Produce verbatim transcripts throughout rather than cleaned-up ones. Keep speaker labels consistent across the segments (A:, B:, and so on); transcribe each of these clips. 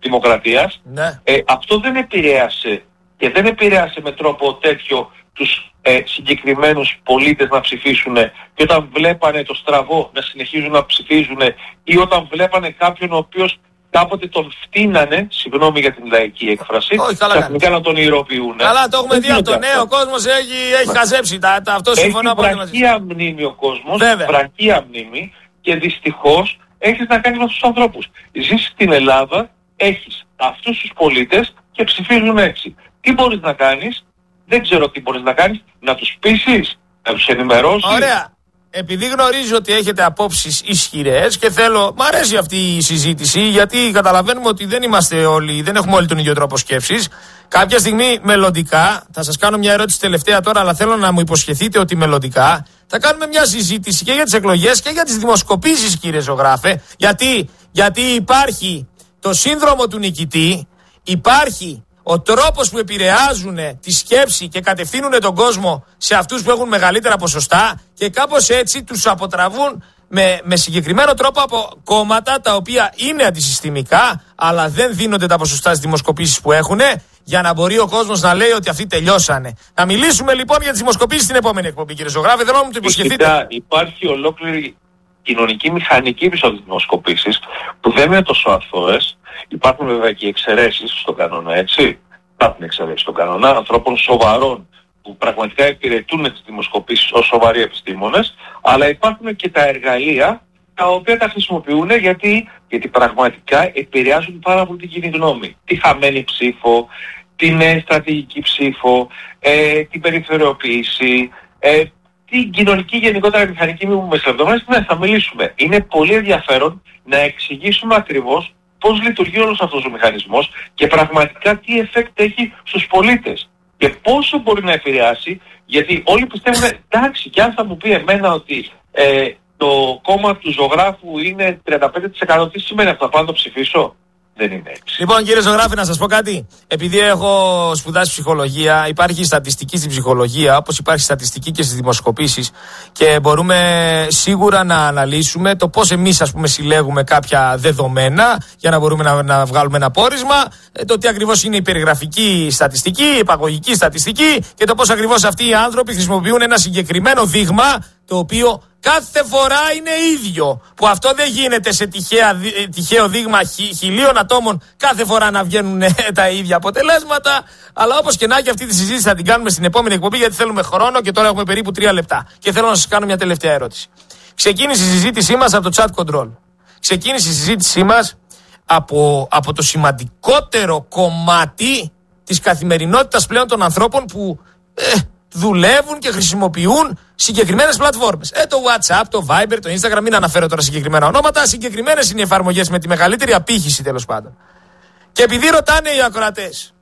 A: δημοκρατίας,
B: ναι.
A: ε, αυτό δεν επηρέασε και δεν επηρέασε με τρόπο τέτοιο τους ε, συγκεκριμένους πολίτες να ψηφίσουν και όταν βλέπανε το στραβό να συνεχίζουν να ψηφίζουν ή όταν βλέπανε κάποιον ο οποίος κάποτε τον φτύνανε, συγγνώμη για την λαϊκή έκφραση, ξαφνικά να τον ηρωοποιούν.
B: Καλά, το έχουμε δει αυτό. Ναι, ο κόσμος έχει, έχει χαζέψει. Τα, τα, αυτό συμφωνώ
A: πολύ μαζί. Έχει βραχία μνήμη ο κόσμος, βραχία μνήμη και δυστυχώς έχεις να κάνεις με αυτούς τους ανθρώπους. Ζεις στην Ελλάδα, έχεις αυτούς τους πολίτες και ψηφίζουν έτσι. Τι μπορείς να κάνεις? Δεν ξέρω τι μπορείς να κάνεις. Να τους πείσεις, να τους ενημερώσεις.
B: Ωραία. Επειδή γνωρίζω ότι έχετε απόψεις ισχυρές και θέλω, μ' αρέσει αυτή η συζήτηση γιατί καταλαβαίνουμε ότι δεν είμαστε όλοι, δεν έχουμε όλοι τον ίδιο τρόπο σκέψης. Κάποια στιγμή μελλοντικά, θα σας κάνω μια ερώτηση τελευταία τώρα, αλλά θέλω να μου υποσχεθείτε ότι μελλοντικά θα κάνουμε μια συζήτηση και για τις εκλογές και για τις δημοσκοπήσεις, κύριε ζωγράφε. Γιατί, γιατί υπάρχει το σύνδρομο του νικητή, υπάρχει ο τρόπος που επηρεάζουν τη σκέψη και κατευθύνουν τον κόσμο σε αυτούς που έχουν μεγαλύτερα ποσοστά και κάπως έτσι τους αποτραβούν με, με συγκεκριμένο τρόπο από κόμματα τα οποία είναι αντισυστημικά αλλά δεν δίνονται τα ποσοστά στις δημοσκοπήσεις που έχουν για να μπορεί ο κόσμος να λέει ότι αυτοί τελειώσανε. Να μιλήσουμε λοιπόν για τις δημοσκοπήσεις στην επόμενη εκπομπή, κύριε ζωγράφε. Θέλω να μου το υποσχεθείτε.
A: Κοιτά, υπάρχει ολόκληρη κοινωνική μηχανική πίσω από τις δημοσκοπήσεις που δεν είναι τόσο αθώες. Υπάρχουν βέβαια και εξαιρέσεις στον κανόνα, έτσι. Υπάρχουν εξαιρέσεις στον κανόνα ανθρώπων σοβαρών που πραγματικά υπηρετούν τις δημοσκοπήσεις ως σοβαροί επιστήμονες, αλλά υπάρχουν και τα εργαλεία τα οποία τα χρησιμοποιούν γιατί, γιατί πραγματικά επηρεάζουν πάρα πολύ την κοινή γνώμη. Τη χαμένη ψήφο, την ε, στρατηγική ψήφο, ε, την περιφερειοποίηση, ε, την κοινωνική γενικότερα μηχανική μη μου μεσολαβητομέρειες. Ναι, θα μιλήσουμε. Είναι πολύ ενδιαφέρον να εξηγήσουμε ακριβώς πώς λειτουργεί όλος αυτός ο μηχανισμός και πραγματικά τι effect έχει στους πολίτες και πόσο μπορεί να επηρεάσει, γιατί όλοι πιστεύουν εντάξει, και αν θα μου πει εμένα ότι ε, το κόμμα του ζωγράφου είναι τριάντα πέντε τοις εκατό, τι σημαίνει αυτό, θα πάω να το ψηφίσω? Δεν είναι έτσι.
B: Λοιπόν, κύριε ζωγράφη, να σας πω κάτι. Επειδή έχω σπουδάσει ψυχολογία, υπάρχει στατιστική στην ψυχολογία, όπως υπάρχει στατιστική και στις δημοσκοπήσεις, και μπορούμε σίγουρα να αναλύσουμε το πώς εμείς, ας πούμε, συλλέγουμε κάποια δεδομένα για να μπορούμε να, να βγάλουμε ένα πόρισμα, το τι ακριβώς είναι η περιγραφική στατιστική, η επαγωγική στατιστική και το πώς ακριβώς αυτοί οι άνθρωποι χρησιμοποιούν ένα συγκεκριμένο δείγμα το οποίο κάθε φορά είναι ίδιο. Που αυτό δεν γίνεται σε τυχαία, τυχαίο δείγμα χι, χιλίων ατόμων κάθε φορά να βγαίνουν τα ίδια αποτελέσματα. Αλλά όπως και να έχει, αυτή τη συζήτηση θα την κάνουμε στην επόμενη εκπομπή γιατί θέλουμε χρόνο και τώρα έχουμε περίπου τρία λεπτά. Και θέλω να σας κάνω μια τελευταία ερώτηση. Ξεκίνησε η συζήτησή μας από το chat control. Ξεκίνησε η συζήτησή μας από, από το σημαντικότερο κομμάτι της καθημερινότητας πλέον των ανθρώπων που ε, δουλεύουν και χρησιμοποιούν συγκεκριμένες πλατφόρμες. Ε, το WhatsApp, το Viber, το Instagram, μην αναφέρω τώρα συγκεκριμένα ονόματα, συγκεκριμένες είναι οι εφαρμογές με τη μεγαλύτερη απήχηση τέλος πάντων. Και επειδή ρωτάνε οι ακροατές,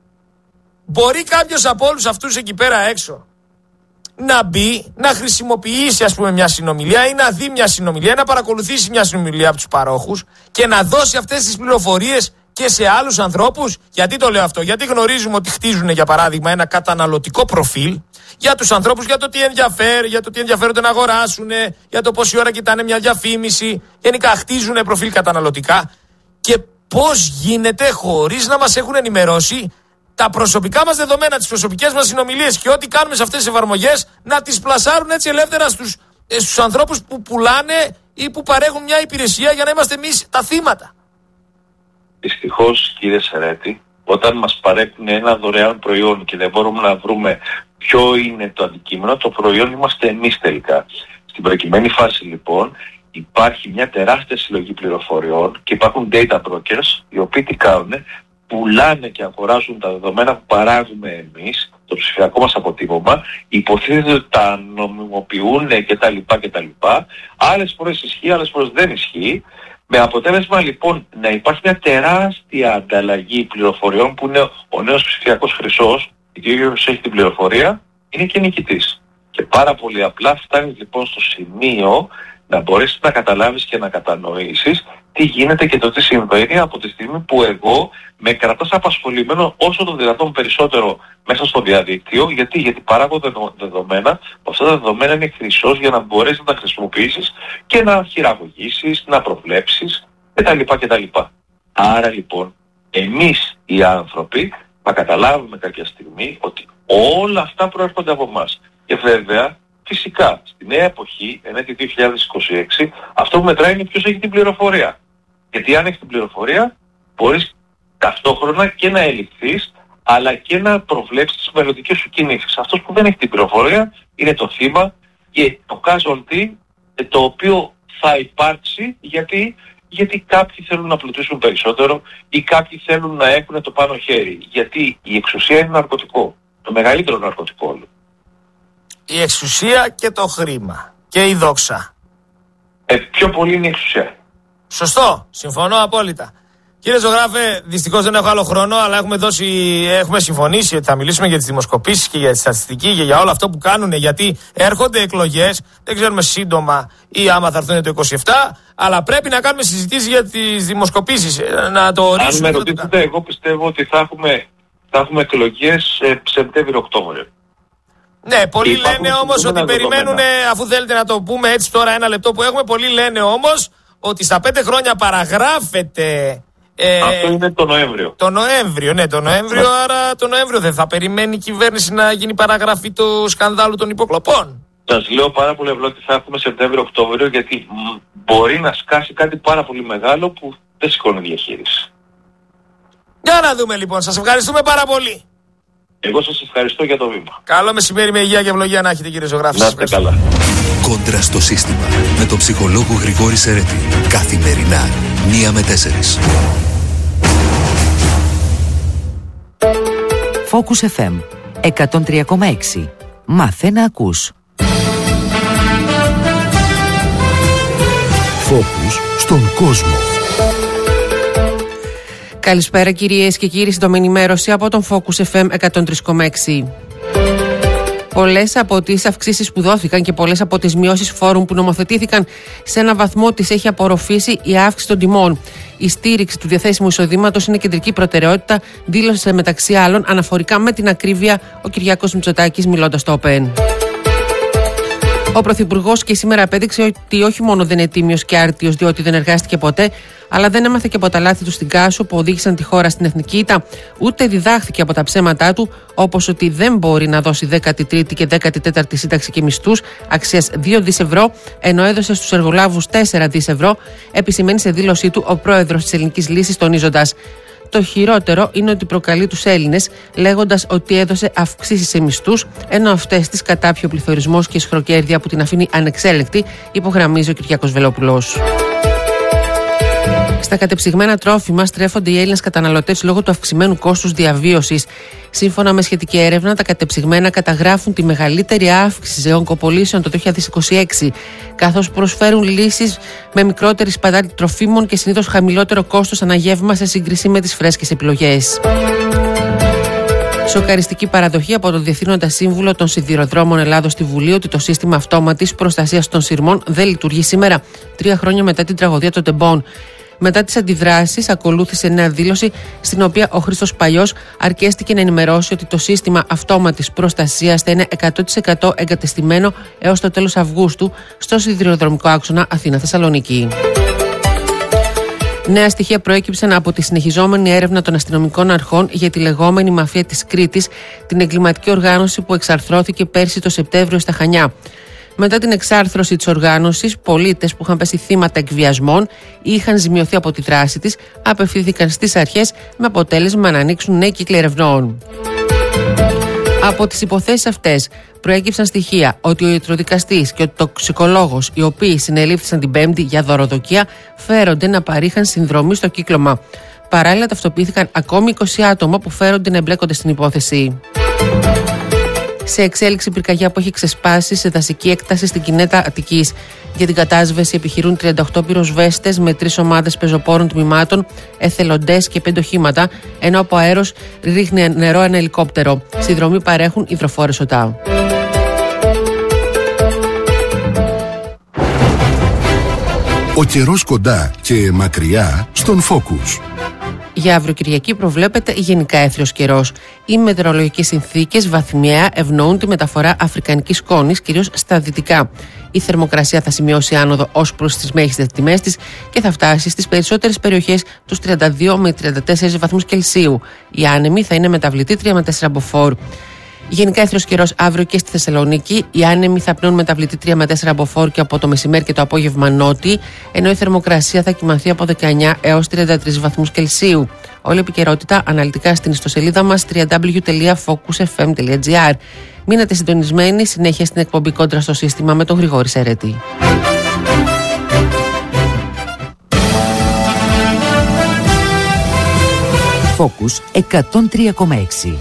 B: μπορεί κάποιος από όλους αυτούς εκεί πέρα έξω να μπει, να χρησιμοποιήσει ας πούμε μια συνομιλία ή να δει μια συνομιλία, να παρακολουθήσει μια συνομιλία από τους παρόχους και να δώσει αυτές τις πληροφορίες και σε άλλους ανθρώπους? Γιατί το λέω αυτό? Γιατί γνωρίζουμε ότι χτίζουν για παράδειγμα ένα καταναλωτικό προφίλ για τους ανθρώπους, για το τι ενδιαφέρει, για το τι ενδιαφέρονται να αγοράσουν, για το πόση ώρα κοιτάνε μια διαφήμιση. Γενικά χτίζουν προφίλ καταναλωτικά. Και πώς γίνεται χωρίς να μας έχουν ενημερώσει τα προσωπικά μας δεδομένα, τις προσωπικές μας συνομιλίες και ό,τι κάνουμε σε αυτές τις εφαρμογές να τις πλασάρουν έτσι ελεύθερα στους, στους ανθρώπους που πουλάνε ή που παρέχουν μια υπηρεσία για να είμαστε εμείς τα θύματα?
A: Δυστυχώς, κύριε Σερέτη, όταν μας παρέχουν ένα δωρεάν προϊόν και δεν μπορούμε να βρούμε ποιο είναι το αντικείμενο, το προϊόν είμαστε εμείς τελικά. Στην προκειμένη φάση λοιπόν υπάρχει μια τεράστια συλλογή πληροφοριών και υπάρχουν data brokers οι οποίοι τι κάνουν? Πουλάνε και αγοράζουν τα δεδομένα που παράγουμε εμείς, το ψηφιακό μας αποτύπωμα, υποτίθεται ότι τα νομιμοποιούν κτλ. κτλ. Άλλες φορές ισχύει, άλλες φορές δεν ισχύει. Με αποτέλεσμα λοιπόν να υπάρχει μια τεράστια ανταλλαγή πληροφοριών που είναι ο νέος ψηφιακός χρυσός, γιατί όποιος έχει την πληροφορία είναι και νικητής. Και πάρα πολύ απλά φτάνεις λοιπόν στο σημείο να μπορέσεις να καταλάβεις και να κατανοήσεις τι γίνεται και το τι συμβαίνει από τη στιγμή που εγώ με κρατάς απασχολημένο όσο το δυνατόν περισσότερο μέσα στο διαδίκτυο. Γιατί, γιατί παράγω δεδομένα, που αυτά τα δεδομένα είναι χρυσός για να μπορέσεις να τα χρησιμοποιήσεις και να χειραγωγήσεις, να προβλέψεις κτλ. κτλ. Άρα λοιπόν εμείς οι άνθρωποι θα καταλάβουμε κάποια στιγμή ότι όλα αυτά προέρχονται από εμάς. Και βέβαια, φυσικά, στη νέα εποχή, εν έτη δύο χιλιάδες είκοσι έξι, αυτό που μετράει είναι ποιος έχει την πληροφορία. Γιατί αν έχει την πληροφορία, μπορείς ταυτόχρονα και να ελιχθείς, αλλά και να προβλέψεις τις μελλοντικές σου κινήσεις. Αυτός που δεν έχει την πληροφορία είναι το θύμα και το casualty, το οποίο θα υπάρξει γιατί, γιατί κάποιοι θέλουν να πλουτίσουν περισσότερο ή κάποιοι θέλουν να έχουν το πάνω χέρι. Γιατί η εξουσία είναι ναρκωτικό. Το μεγαλύτερο ναρκωτικό όλο.
B: Η εξουσία και το χρήμα. Και η δόξα.
A: Ε, πιο πολύ είναι η εξουσία.
B: Σωστό. Συμφωνώ απόλυτα. Κύριε ζωγράφε, δυστυχώς δεν έχω άλλο χρόνο, αλλά έχουμε, δώσει, έχουμε συμφωνήσει ότι θα μιλήσουμε για τις δημοσκοπήσεις και για τη στατιστική και για όλο αυτό που κάνουν, γιατί έρχονται εκλογές, δεν ξέρουμε σύντομα ή άμα θα έρθουν το είκοσι επτά, αλλά πρέπει να κάνουμε συζητήσεις για τις δημοσκοπήσεις. Να το
A: Αν με ρωτήσετε, εγώ πιστεύω ότι θα έχουμε, θα έχουμε εκλογές ε, Σεπτέμβριο-Οκτώβριο.
B: Ναι, πολλοί λένε όμως ότι περιμένουν, αφού θέλετε να το πούμε έτσι τώρα ένα λεπτό που έχουμε, πολλοί λένε όμως ότι στα πέντε χρόνια παραγράφεται.
A: Ε, Αυτό είναι το Νοέμβριο.
B: Το Νοέμβριο, ναι, το Νοέμβριο, ναι. Άρα το Νοέμβριο δεν θα περιμένει η κυβέρνηση να γίνει παραγραφή του σκανδάλου των υποκλοπών.
A: Σας λέω πάρα πολύ απλά ότι θα έχουμε Σεπτέμβριο-Οκτώβριο, γιατί μ, μπορεί να σκάσει κάτι πάρα πολύ μεγάλο που δεν σηκώνει διαχείριση.
B: Για να δούμε λοιπόν. Σας ευχαριστούμε πάρα πολύ.
A: Εγώ σας ευχαριστώ για το βήμα.
B: Καλό μεσημέρι με υγεία και ευλογία να έχετε, κύριε ζωγράφη.
A: Να είστε καλά.
C: Κόντρα στο σύστημα με τον ψυχολόγο Γρηγόρη Σερέτη. Καθημερινά μία με τέσσερις.
D: Focus εφ εμ εκατόν τρία κόμμα έξι. Μάθε να ακούς.
E: Focus στον κόσμο.
F: Καλησπέρα κυρίες και κύριοι, σύντομη ενημέρωση από τον Focus εφ εμ εκατόν τρία κόμμα έξι. Πολλές από τις αυξήσεις που δόθηκαν και πολλές από τις μειώσεις φόρων που νομοθετήθηκαν, σε ένα βαθμό τις έχει απορροφήσει η αύξηση των τιμών. Η στήριξη του διαθέσιμου εισοδήματος είναι κεντρική προτεραιότητα, δήλωσε μεταξύ άλλων αναφορικά με την ακρίβεια ο Κυριάκος Μητσοτάκης μιλώντας στο ΟΠΕΝ. Ο Πρωθυπουργός και σήμερα απέδειξε ότι όχι μόνο δεν είναι τίμιος και άρτιος διότι δεν εργάστηκε ποτέ, αλλά δεν έμαθε και από τα λάθη του στην Κάσο που οδήγησαν τη χώρα στην εθνική ήττα, ούτε διδάχθηκε από τα ψέματά του, όπως ότι δεν μπορεί να δώσει δέκατη τρίτη και δέκατη τέταρτη σύνταξη και μισθούς αξίας δύο δισευρώ, ενώ έδωσε στους εργολάβους τέσσερα δισευρώ, επισημαίνει σε δήλωσή του ο πρόεδρος της Ελληνικής Λύσης, τονίζοντας: το χειρότερο είναι ότι προκαλεί τους Έλληνες, λέγοντας ότι έδωσε αυξήσεις σε μισθούς, ενώ αυτές τις κατάπιε ο πληθωρισμός και η σχροκέρδεια που την αφήνει ανεξέλεκτη, υπογραμμίζει ο Κυριάκος Βελόπουλος. Στα κατεψυγμένα τρόφιμα στρέφονται οι Έλληνες καταναλωτές λόγω του αυξημένου κόστους διαβίωσης. Σύμφωνα με σχετική έρευνα, τα κατεψυγμένα καταγράφουν τη μεγαλύτερη αύξηση σε ογκοπωλήσεων το δύο χιλιάδες είκοσι έξι, καθώς προσφέρουν λύσεις με μικρότερη σπατάλη τροφίμων και συνήθως χαμηλότερο κόστος αναγεύμα σε σύγκριση με τις φρέσκες επιλογές. Σοκαριστική παραδοχή από τον Διευθύνοντα Σύμβουλο των Σιδηροδρόμων Ελλάδος στη Βουλή ότι το σύστημα αυτόματης προστασίας των σειρμών δεν λειτουργεί σήμερα, τρία χρόνια μετά την τραγωδία των Τεμπών. Μετά τις αντιδράσεις, ακολούθησε νέα δήλωση, στην οποία ο Χρήστος Παλιός αρκέστηκε να ενημερώσει ότι το σύστημα αυτόματης προστασίας θα είναι εκατό τοις εκατό εγκατεστημένο έως το τέλος Αυγούστου στο σιδηροδρομικό άξονα Αθήνα-Θεσσαλονίκη. Νέα στοιχεία προέκυψαν από τη συνεχιζόμενη έρευνα των αστυνομικών αρχών για τη λεγόμενη μαφία της Κρήτης, την εγκληματική οργάνωση που εξαρθρώθηκε πέρσι το Σεπτέμβριο στα Χανιά. Μετά την εξάρθρωση της οργάνωσης, πολίτες που είχαν πέσει θύματα εκβιασμών ή είχαν ζημιωθεί από τη δράση της, απευθύνθηκαν στις αρχές με αποτέλεσμα να ανοίξουν νέοι κύκλοι ερευνών. Από τις υποθέσεις αυτές προέκυψαν στοιχεία ότι ο ιατροδικαστής και ο τοξικολόγος, οι οποίοι συνελήφθησαν την Πέμπτη για δωροδοκία, φέρονται να παρήχαν συνδρομή στο κύκλωμα. Παράλληλα, ταυτοποιήθηκαν ακόμη είκοσι άτομα που φέρονται να εμπλέκονται στην υπόθεση. Σε εξέλιξη πυρκαγιά που έχει ξεσπάσει σε δασική έκταση στην Κινέτα Αττικής. Για την κατάσβεση επιχειρούν τριάντα οκτώ πυροσβέστες με τρεις ομάδες πεζοπόρων τμήματων, εθελοντές και πέντε οχήματα, ενώ από αέρος ρίχνει νερό ένα ελικόπτερο. Συνδρομή παρέχουν υδροφόρες ΟΤΑ.
E: Ο καιρός κοντά και μακριά στον Focus.
F: Για αύριο Κυριακή προβλέπεται γενικά έθριος καιρός. Οι μετεωρολογικές συνθήκες βαθμιαία ευνοούν τη μεταφορά αφρικανικής σκόνης, κυρίως στα δυτικά. Η θερμοκρασία θα σημειώσει άνοδο ως προς τις μέγιστες τιμές της και θα φτάσει στις περισσότερες περιοχές τους τριάντα δύο με τριάντα τέσσερις βαθμούς Κελσίου. Η άνεμη θα είναι μεταβλητή τρία με τέσσερα μποφόρ. Γενικά έθριος καιρός αύριο και στη Θεσσαλονίκη. Οι άνεμοι θα πνέουν μεταβλητή τρία με τέσσερα μποφόρ και από το μεσημέρι και το απόγευμα νότι, ενώ η θερμοκρασία θα κυμανθεί από δεκαεννιά έως τριάντα τρεις βαθμούς Κελσίου. Όλη η επικαιρότητα αναλυτικά στην ιστοσελίδα μας double-u double-u double-u τελεία focus f m τελεία g r. Μείνατε συντονισμένοι, συνέχεια στην εκπομπή Κόντρα στο Σύστημα με τον Γρηγόρη Σερέτη.
D: Focus εκατόν τρία κόμμα έξι.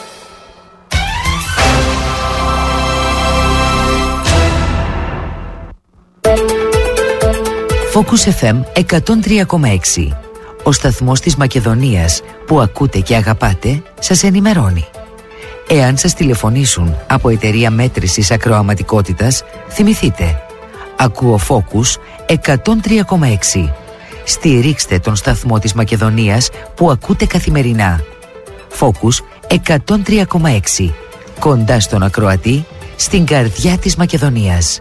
D: Focus εφ εμ εκατόν τρία κόμμα έξι. Ο σταθμός της Μακεδονίας που ακούτε και αγαπάτε σας ενημερώνει. Εάν σας τηλεφωνήσουν από εταιρεία μέτρησης ακροαματικότητας, θυμηθείτε. Ακούω Focus εκατόν τρία κόμμα έξι. Στηρίξτε τον σταθμό της Μακεδονίας που ακούτε καθημερινά. Focus εκατόν τρία κόμμα έξι. Κοντά στον ακροατή, στην καρδιά της Μακεδονίας.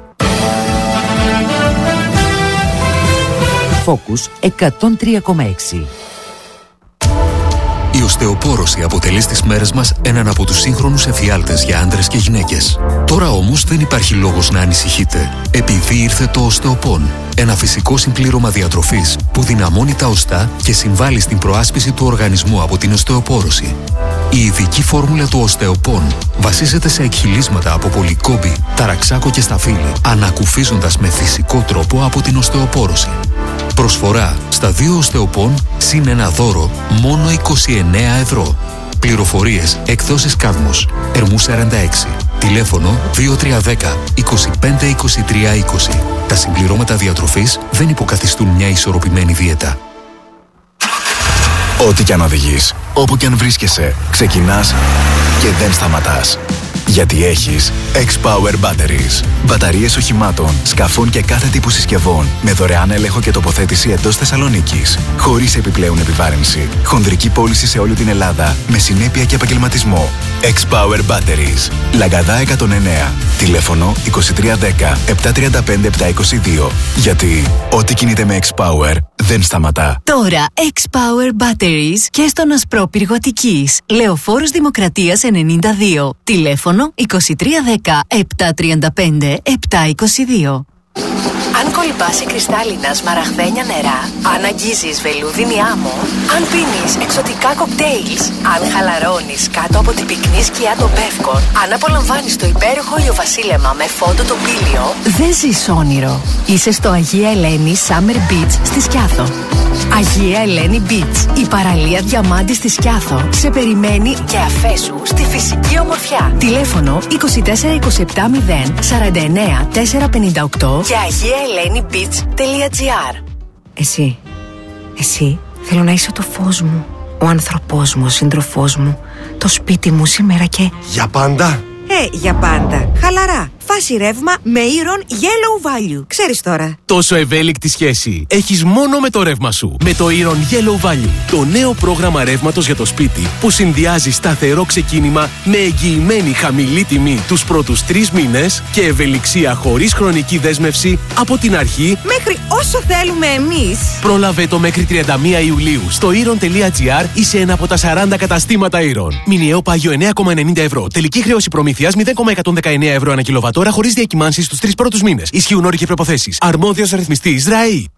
D: Focus εκατόν τρία κόμμα έξι.
C: Η οστεοπόρωση αποτελεί στις μέρες μας έναν από τους σύγχρονους εφιάλτες για άντρες και γυναίκες. Τώρα όμως δεν υπάρχει λόγος να ανησυχείτε, επειδή ήρθε το Οστεοπόν. Ένα φυσικό συμπλήρωμα διατροφής που δυναμώνει τα οστά και συμβάλλει στην προάσπιση του οργανισμού από την οστεοπόρωση. Η ειδική φόρμουλα του Οστεοπόν βασίζεται σε εκχυλίσματα από πολυκόμπη, ταραξάκο και σταφύλι, ανακουφίζοντας με φυσικό τρόπο από την οστεοπόρωση. Προσφορά στα δύο Οστεοπόν συν ένα δώρο μόνο είκοσι εννέα ευρώ. Πληροφορίες εκδόσεις Κάδμος, Ερμού σαράντα έξι. Τηλέφωνο δύο τρία ένα μηδέν είκοσι πέντε είκοσι τρία είκοσι. Τα συμπληρώματα διατροφής δεν υποκαθιστούν μια ισορροπημένη δίαιτα.
G: Ό,τι κι αν οδηγείς, όπου κι αν βρίσκεσαι, ξεκινάς και δεν σταματάς. Γιατί έχεις X-Power Batteries. Μπαταρίες οχημάτων, σκαφών και κάθε τύπου συσκευών με δωρεάν έλεγχο και τοποθέτηση εντός Θεσσαλονίκης. Χωρίς επιπλέον επιβάρυνση. Χονδρική πώληση σε όλη την Ελλάδα με συνέπεια και επαγγελματισμό. X-Power Batteries. Λαγκαδά εκατόν εννέα. Τηλέφωνο είκοσι τρία δέκα επτακόσια τριάντα πέντε επτακόσια είκοσι δύο. Γιατί ό,τι κινείται με X-Power δεν σταματά.
H: Τώρα X-Power Batteries και στον Ασπρόπυργο Αττικής. Λεωφόρος Δημοκρατίας ενενήντα δύο. Τηλέφωνο είκοσι τρία δέκα επτακόσια τριάντα πέντε επτακόσια είκοσι δύο. Αν κολυμπάς σε κρυστάλλινα σμαραγδένια νερά, αν αγγίζεις βελούδινη άμμο, αν πίνεις εξωτικά κοκτέιλς, αν χαλαρώνεις κάτω από την πυκνή σκιά των Πεύκων, αν απολαμβάνεις το υπέροχο ηλιοβασίλεμα με φόντο το πήλιο, δεν ζεις όνειρο. Είσαι στο Αγία Ελένη Summer Beach στη Σκιάθο. Αγία Ελένη Beach, η παραλία διαμάντη στη Σκιάθο, σε περιμένει και αφέσου στη φυσική ομορφιά. Τηλέφωνο είκοσι τέσσερα είκοσι επτά μηδέν σαράντα εννέα τετρακόσια πενήντα οκτώ και αγία ελένη beach τελεία τζι άρ.
I: Εσύ, εσύ θέλω να είσαι το φως μου, ο άνθρωπός μου, ο σύντροφός μου, το σπίτι μου σήμερα και...
J: Για πάντα!
I: Ε, για πάντα. Χαλαρά. Φάση ρεύμα με Iron Yellow Value. Ξέρεις τώρα.
K: Τόσο ευέλικτη σχέση έχεις μόνο με το ρεύμα σου. Με το Iron Yellow Value. Το νέο πρόγραμμα ρεύματος για το σπίτι που συνδυάζει σταθερό ξεκίνημα με εγγυημένη χαμηλή τιμή τους πρώτους τρεις μήνες και ευελιξία χωρίς χρονική δέσμευση από την αρχή
I: μέχρι όσο θέλουμε εμείς.
K: Πρόλαβε το μέχρι τριάντα μία Ιουλίου στο iron τελεία τζι άρ ή σε ένα από τα σαράντα καταστήματα Iron. Μηνιαίο πάγιο εννέα κόμμα ενενήντα ευρώ. Τελική χρέωση προμήθειας μηδέν κόμμα εκατόν δεκαεννέα ευρώ ανά κιλοβατόρα χωρίς διακυμάνσεις στους τρεις πρώτους μήνες. Ισχύουν όροι και προϋποθέσεις. Αρμόδιος ρυθμιστής ΡΑΗ.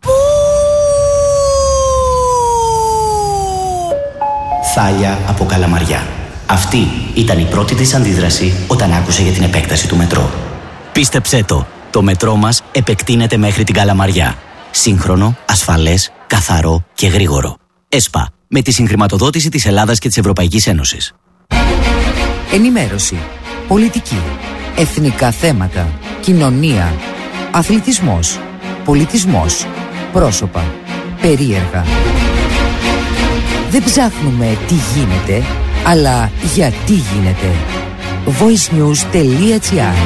L: Θάλια από Καλαμαριά. Αυτή ήταν η πρώτη της αντίδραση όταν άκουσε για την επέκταση του μετρό. Πίστεψέ το, το μετρό μας επεκτείνεται μέχρι την Καλαμαριά. Σύγχρονο, ασφαλές, καθαρό και γρήγορο. ΕΣΠΑ, με τη συγχρηματοδότηση της Ελλάδας και της Ευρωπαϊκής Ένωσης.
D: Ενημέρωση, πολιτική, εθνικά θέματα, κοινωνία, αθλητισμός, πολιτισμός, πρόσωπα, περίεργα. Δεν ψάχνουμε τι γίνεται, αλλά γιατί γίνεται. voicenews τελεία τζι άρ.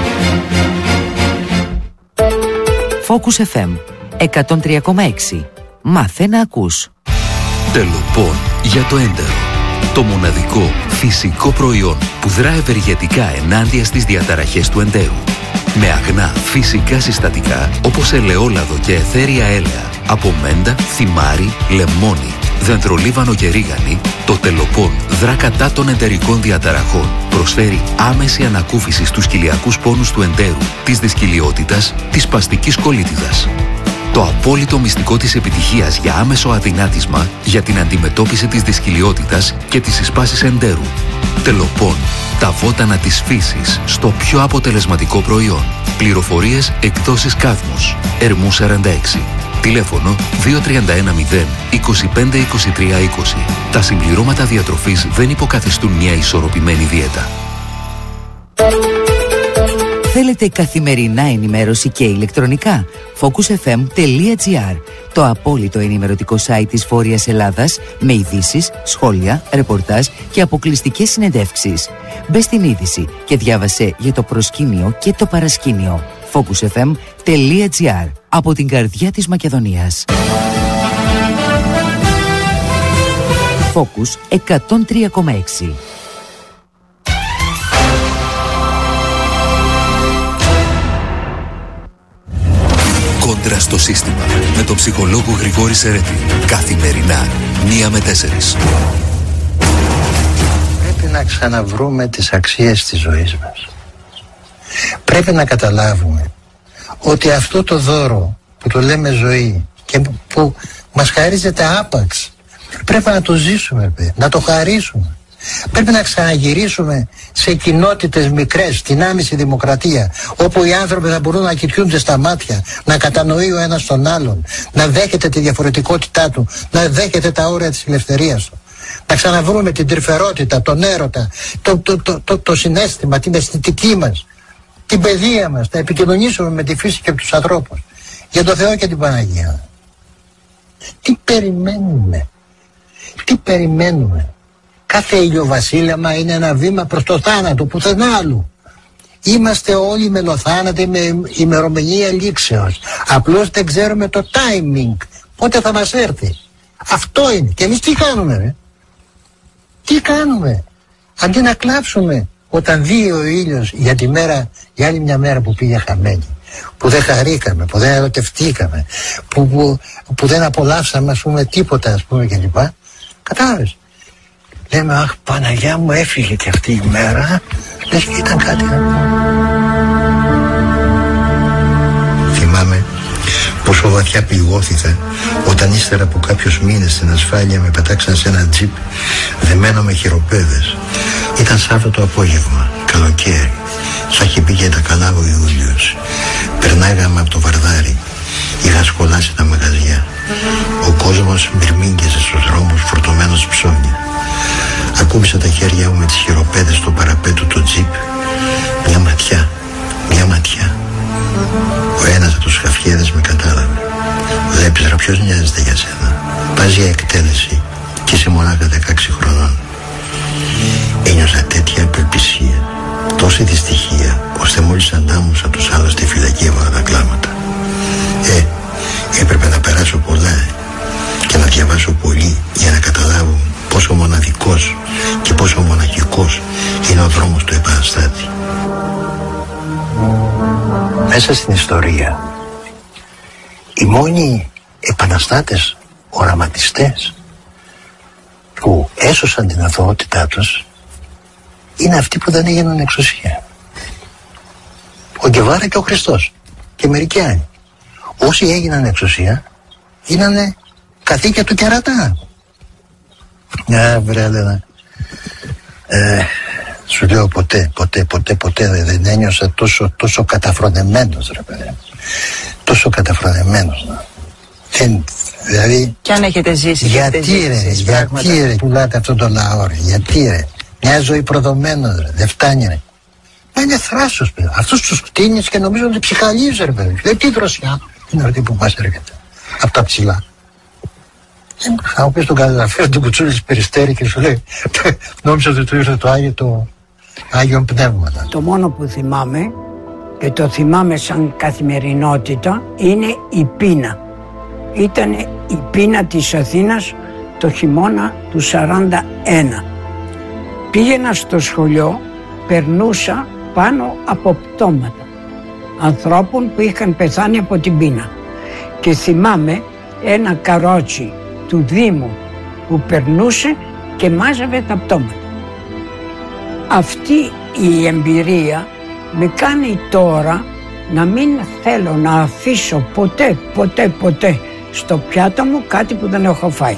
D: Focus εφ εμ εκατόν τρία κόμμα έξι. Μάθε να ακούς.
C: Τελοπών για το έντερο. Το μοναδικό φυσικό προϊόν που δρά ευεργετικά ενάντια στις διαταραχές του εντέρου. Με αγνά φυσικά συστατικά όπως ελαιόλαδο και αιθέρια έλαια, από μέντα, θυμάρι, λεμόνι, δεντρολίβανο και ρίγανη, το Τελοπών δρά κατά των εντερικών διαταραχών. Προσφέρει άμεση ανακούφιση στους κοιλιακούς πόνους του εντέρου, της δυσκυλιότητας, της σπαστικής κολίτιδας. Το απόλυτο μυστικό της επιτυχίας για άμεσο αδυνάτισμα για την αντιμετώπιση της δυσκυλιότητας και της συσπάσης εντέρου. Τελοπών, τα βότανα της φύσης στο πιο αποτελεσματικό προϊόν. Πληροφορίες εκδόσεις Κάδμος, Ερμού σαράντα έξι. Τηλέφωνο δύο τρία ένα μηδέν είκοσι πέντε είκοσι τρία είκοσι. Τα συμπληρώματα διατροφής δεν υποκαθιστούν μια ισορροπημένη δίαιτα.
D: Θέλετε καθημερινά ενημέρωση και ηλεκτρονικά? Focus εφ εμ τελεία τζι άρ, το απόλυτο ενημερωτικό site της Βόρειας Ελλάδας, με ειδήσεις, σχόλια, ρεπορτάζ και αποκλειστικές συνεντεύξεις. Μπες στην είδηση και διάβασε για το προσκήνιο και το παρασκήνιο. Focus εφ εμ τελεία τζι άρ, από την καρδιά της Μακεδονίας. Focus εκατόν τρία κόμμα έξι.
C: Κόντρα στο σύστημα, με τον ψυχολόγο Γρηγόρη Σερέτη. Καθημερινά, μία με τέσσερις.
J: Πρέπει να ξαναβρούμε τις αξίες της ζωής μας. Πρέπει να καταλάβουμε ότι αυτό το δώρο που το λέμε ζωή και που μας χαρίζεται άπαξ, πρέπει να το ζήσουμε, να το χαρίσουμε. Πρέπει να ξαναγυρίσουμε σε κοινότητες μικρές, στην άμεση δημοκρατία, όπου οι άνθρωποι θα μπορούν να κοιτούνται στα μάτια, να κατανοεί ο ένας τον άλλον, να δέχεται τη διαφορετικότητά του, να δέχεται τα όρια της ελευθερίας του. Να ξαναβρούμε την τρυφερότητα, τον έρωτα, το, το, το, το, το συναίσθημα, την αισθητική μας, την παιδεία μας, να επικοινωνήσουμε με τη φύση και τους ανθρώπους. Για το Θεό και την Παναγία. Τι περιμένουμε, τι περιμένουμε. Κάθε ηλιοβασίλεμα είναι ένα βήμα προς το θάνατο, πουθενά άλλου. Είμαστε όλοι μελοθάνατοι με ημερομηνία λήξεως. Απλώς δεν ξέρουμε το timing, πότε θα μας έρθει. Αυτό είναι. Και εμείς τι κάνουμε, ρε? Τι κάνουμε? Αντί να κλάψουμε όταν δει ο ήλιος για τη μέρα, για άλλη μια μέρα που πήγε χαμένη, που δεν χαρήκαμε, που δεν ερωτευτήκαμε, που, που, που δεν απολαύσαμε, ας πούμε, τίποτα, ας πούμε, κλπ. Κατάλαβες? Λέμε, αχ, Παναγιά μου, έφυγε και αυτή η μέρα. Λες και ήταν κάτι. Θυμάμαι πόσο βαθιά πληγώθηκα όταν ύστερα από κάποιους μήνες στην ασφάλεια με πετάξαν σε ένα τζιπ δεμένο με χειροπέδες. Ήταν Σάββατο απόγευμα, καλοκαίρι. Θα είχε πει και τα καλά ο Ιούλιος. Περνάγαμε από το Βαρδάρι. Είχα σκολάσει τα μαγαζιά. Ο κόσμος μυρμήγκεζε στους δρόμους φορτωμένος ψώνια. Ακούμπησα τα χέρια μου με τις χειροπέδες στο παραπέτου του τζιπ. Μια ματιά, μια ματιά. Ο ένας από τους χαφιέδες με κατάλαβε. Βλέπεις ρε, ποιος νοιάζεται για σένα? Πας για εκτέλεση και είσαι μονάχα δεκαέξι χρονών. Ένιωσα τέτοια απελπισία, τόση δυστυχία, ώστε μόλις αντάμωσα τους άλλους στη φυλακή έβαλα τα κλάματα. Ε, έπρεπε να περάσω πολλά και να διαβάσω πολύ για να καταλάβω πόσο μοναδικός και πόσο μοναχικός είναι ο δρόμος του επαναστάτη. Μέσα στην ιστορία οι μόνοι επαναστάτες, οραματιστές που έσωσαν την αθωότητά τους είναι αυτοί που δεν έγιναν εξουσία. Ο Γκεβάρα και ο Χριστός και μερικοί άλλοι. Όσοι έγιναν εξουσία γίνανε καθήκια του κερατά. Ναι, βρε, Έλενα. Ε, σου λέω ποτέ, ποτέ, ποτέ, ποτέ δεν ένιωσα τόσο, τόσο καταφρονεμένος, ρε παιδί. Τόσο καταφρονεμένος. Δεν, δηλαδή...
M: Κι αν έχετε ζήσει,
J: γιατί
M: έχετε
J: ρε,
M: ζήσει,
J: γιατί
M: πράγματα.
J: ρε, πουλάτε αυτόν τον λαό, ρε, γιατί ρε. Μια ζωή προδομένος, ρε, δεν φτάνει, ρε. Μα είναι θράσος, παιδί. Αυτούς τους κτίνεις και νομίζω ότι ψυχαλίζει, ρε, παιδί. Λέει, τι δροσιά είναι αυτή που μας έρχεται. Από τα ψηλά. Θα μου πεις τον καταγραφέα του Κουτσούλης Περιστέρη και σου λέει νόμιζα ότι του ήρθε το Άγιο, το Άγιο Πνεύμα.
N: Το μόνο που θυμάμαι και το θυμάμαι σαν καθημερινότητα είναι η πείνα. Ήταν η πείνα της Αθήνας το χειμώνα του σαράντα ένα. Πήγαινα στο σχολείο, περνούσα πάνω από πτώματα ανθρώπων που είχαν πεθάνει από την πείνα. Και θυμάμαι ένα καρότσι του Δήμου που περνούσε και μάζευε τα πτώματα. Αυτή η εμπειρία με κάνει τώρα να μην θέλω να αφήσω ποτέ, ποτέ, ποτέ στο πιάτο μου κάτι που δεν έχω φάει.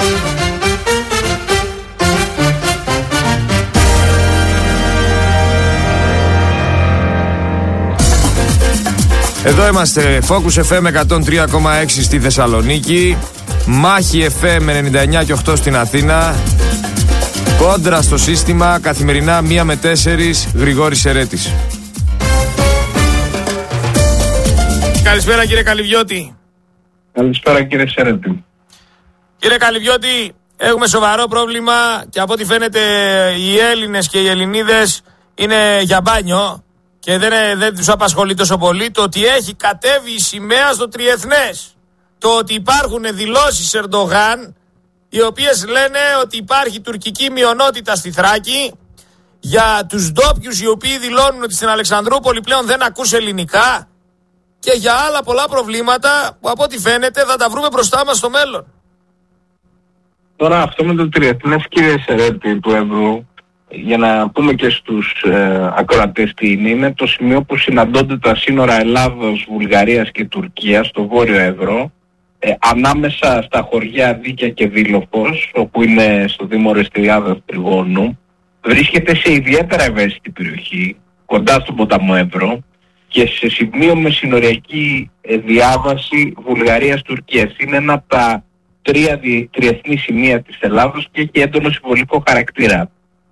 B: Εδώ είμαστε, Focus εφ εμ εκατόν τρία κόμμα έξι στη Θεσσαλονίκη, Μάχη εφ εμ ενενήντα εννιά και οκτώ στην Αθήνα, Κόντρα στο σύστημα, καθημερινά μία με τέσσερις, Γρηγόρης Σερέτης. Καλησπέρα κύριε Καλυβιώτη.
M: Καλησπέρα κύριε Σερέτη.
B: Κύριε Καλυβιώτη, έχουμε σοβαρό πρόβλημα και από ό,τι φαίνεται οι Έλληνες και οι Ελληνίδες είναι για μπάνιο και δεν, δεν τους απασχολεί τόσο πολύ το ότι έχει κατέβει η σημαία στο τριεθνές. Το ότι υπάρχουν δηλώσεις Ερντογάν οι οποίες λένε ότι υπάρχει τουρκική μειονότητα στη Θράκη, για τους ντόπιους οι οποίοι δηλώνουν ότι στην Αλεξανδρούπολη πλέον δεν ακούς ελληνικά και για άλλα πολλά προβλήματα που από ό,τι φαίνεται θα τα βρούμε μπροστά μας στο μέλλον.
M: Τώρα αυτό με το τριεθνές κύριε Σερέτη του Εύρου, για να πούμε και στους ε, ακροατές τι είναι, είναι το σημείο που συναντώνται τα σύνορα Ελλάδος, Βουλγαρίας και Τουρκίας στο Βόρειο Εύρω, ε, ανάμεσα στα χωριά Δίκια και Δήλοφος, όπου είναι στο Δήμο Ρεστιάδας Τριγώνου, βρίσκεται σε ιδιαίτερα ευαίσθητη περιοχή, κοντά στον ποταμό Εύρο και σε σημείο με συνοριακή ε, διάβαση Βουλγαρίας-Τουρκίας. Είναι ένα από τα τρία δι, τριεθνή σημεία της Ελλάδος και έχει έντονο συμβολικό χαρακτήρα.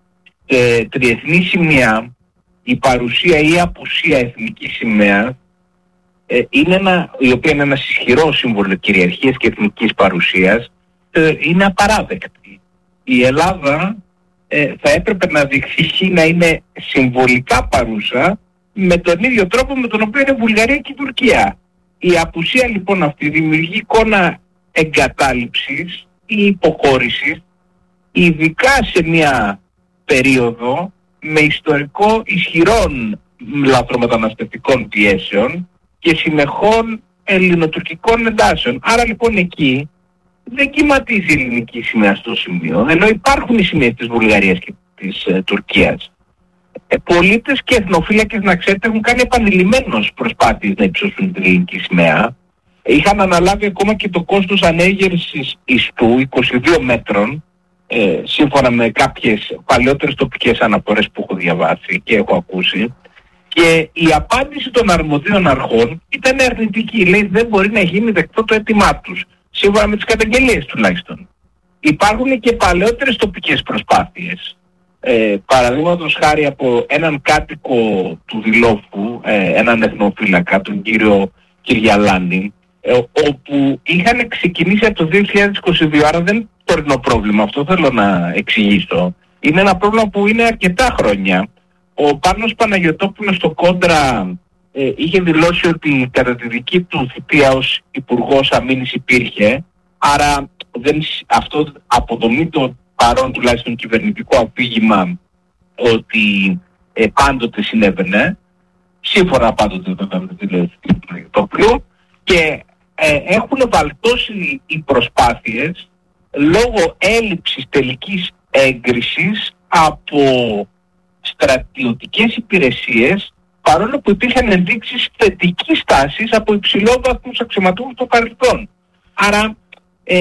M: Σε τριεθνή σημεία η παρουσία ή η απουσία εθνικής σημαίας, ε, είναι ένα, η οποία είναι ένα ισχυρό σύμβολο κυριαρχίας και εθνικής παρουσίας, ε, είναι απαράδεκτη. Η Ελλάδα ε, θα έπρεπε να διεκδικεί να είναι συμβολικά παρούσα με τον ίδιο τρόπο με τον οποίο είναι Βουλγαρία και η Τουρκία. Η απουσία λοιπόν αυτή δημιουργεί εικόνα εγκατάλειψης ή υποχώρησης, ειδικά σε μια περίοδο με ιστορικό ισχυρών λαθρομεταναστευτικών πιέσεων και συνεχών ελληνοτουρκικών εντάσεων. Άρα λοιπόν εκεί δεν κυματίζει η ελληνική σημαία στο σημείο, ενώ υπάρχουν οι σημαίες της Βουλγαρίας και της ε, Τουρκίας. Ε, πολίτες και εθνοφύλακες, να ξέρετε, έχουν κάνει επανειλημμένως προσπάθειες να υψώσουν την ελληνική σημαία. Είχαν αναλάβει ακόμα και το κόστος ανέγερσης ιστού είκοσι δύο μέτρων, ε, σύμφωνα με κάποιες παλαιότερες τοπικές αναφορές που έχω διαβάσει και έχω ακούσει. Και η απάντηση των αρμοδίων αρχών ήταν αρνητική. Λέει δεν μπορεί να γίνει δεκτό το αίτημά τους, σύμφωνα με τις καταγγελίες τουλάχιστον. Υπάρχουν και παλαιότερες τοπικές προσπάθειες. Ε, παραδείγματος χάρη από έναν κάτοικο του Δηλόφου, ε, έναν εθνοφύλακα, τον κύριο Κυριαλάνη, ε, όπου είχαν ξεκινήσει από το δύο χιλιάδες είκοσι δύο, άρα δεν είναι τωρινό πρόβλημα, αυτό θέλω να εξηγήσω. Είναι ένα πρόβλημα που είναι αρκετά χρόνια. Ο Πάνος Παναγιωτόπουλος στο Κόντρα ε, είχε δηλώσει ότι κατά τη δική του θητεία ως Υπουργός Αμήνης υπήρχε, άρα δεν, αυτό αποδομεί το παρόν τουλάχιστον κυβερνητικό αφήγημα ότι ε, πάντοτε συνέβαινε, σύμφωνα πάντοτε βέβαια με τη δηλώση του Παναγιωτόπουλου, και ε, έχουν βαλτώσει οι προσπάθειες λόγω έλλειψης τελικής έγκρισης από στρατιωτικές υπηρεσίες, παρόλο που υπήρχαν ενδείξεις θετικής τάσης από υψηλόβαθμους αξιωματούχους των παρελθόν. Άρα ε,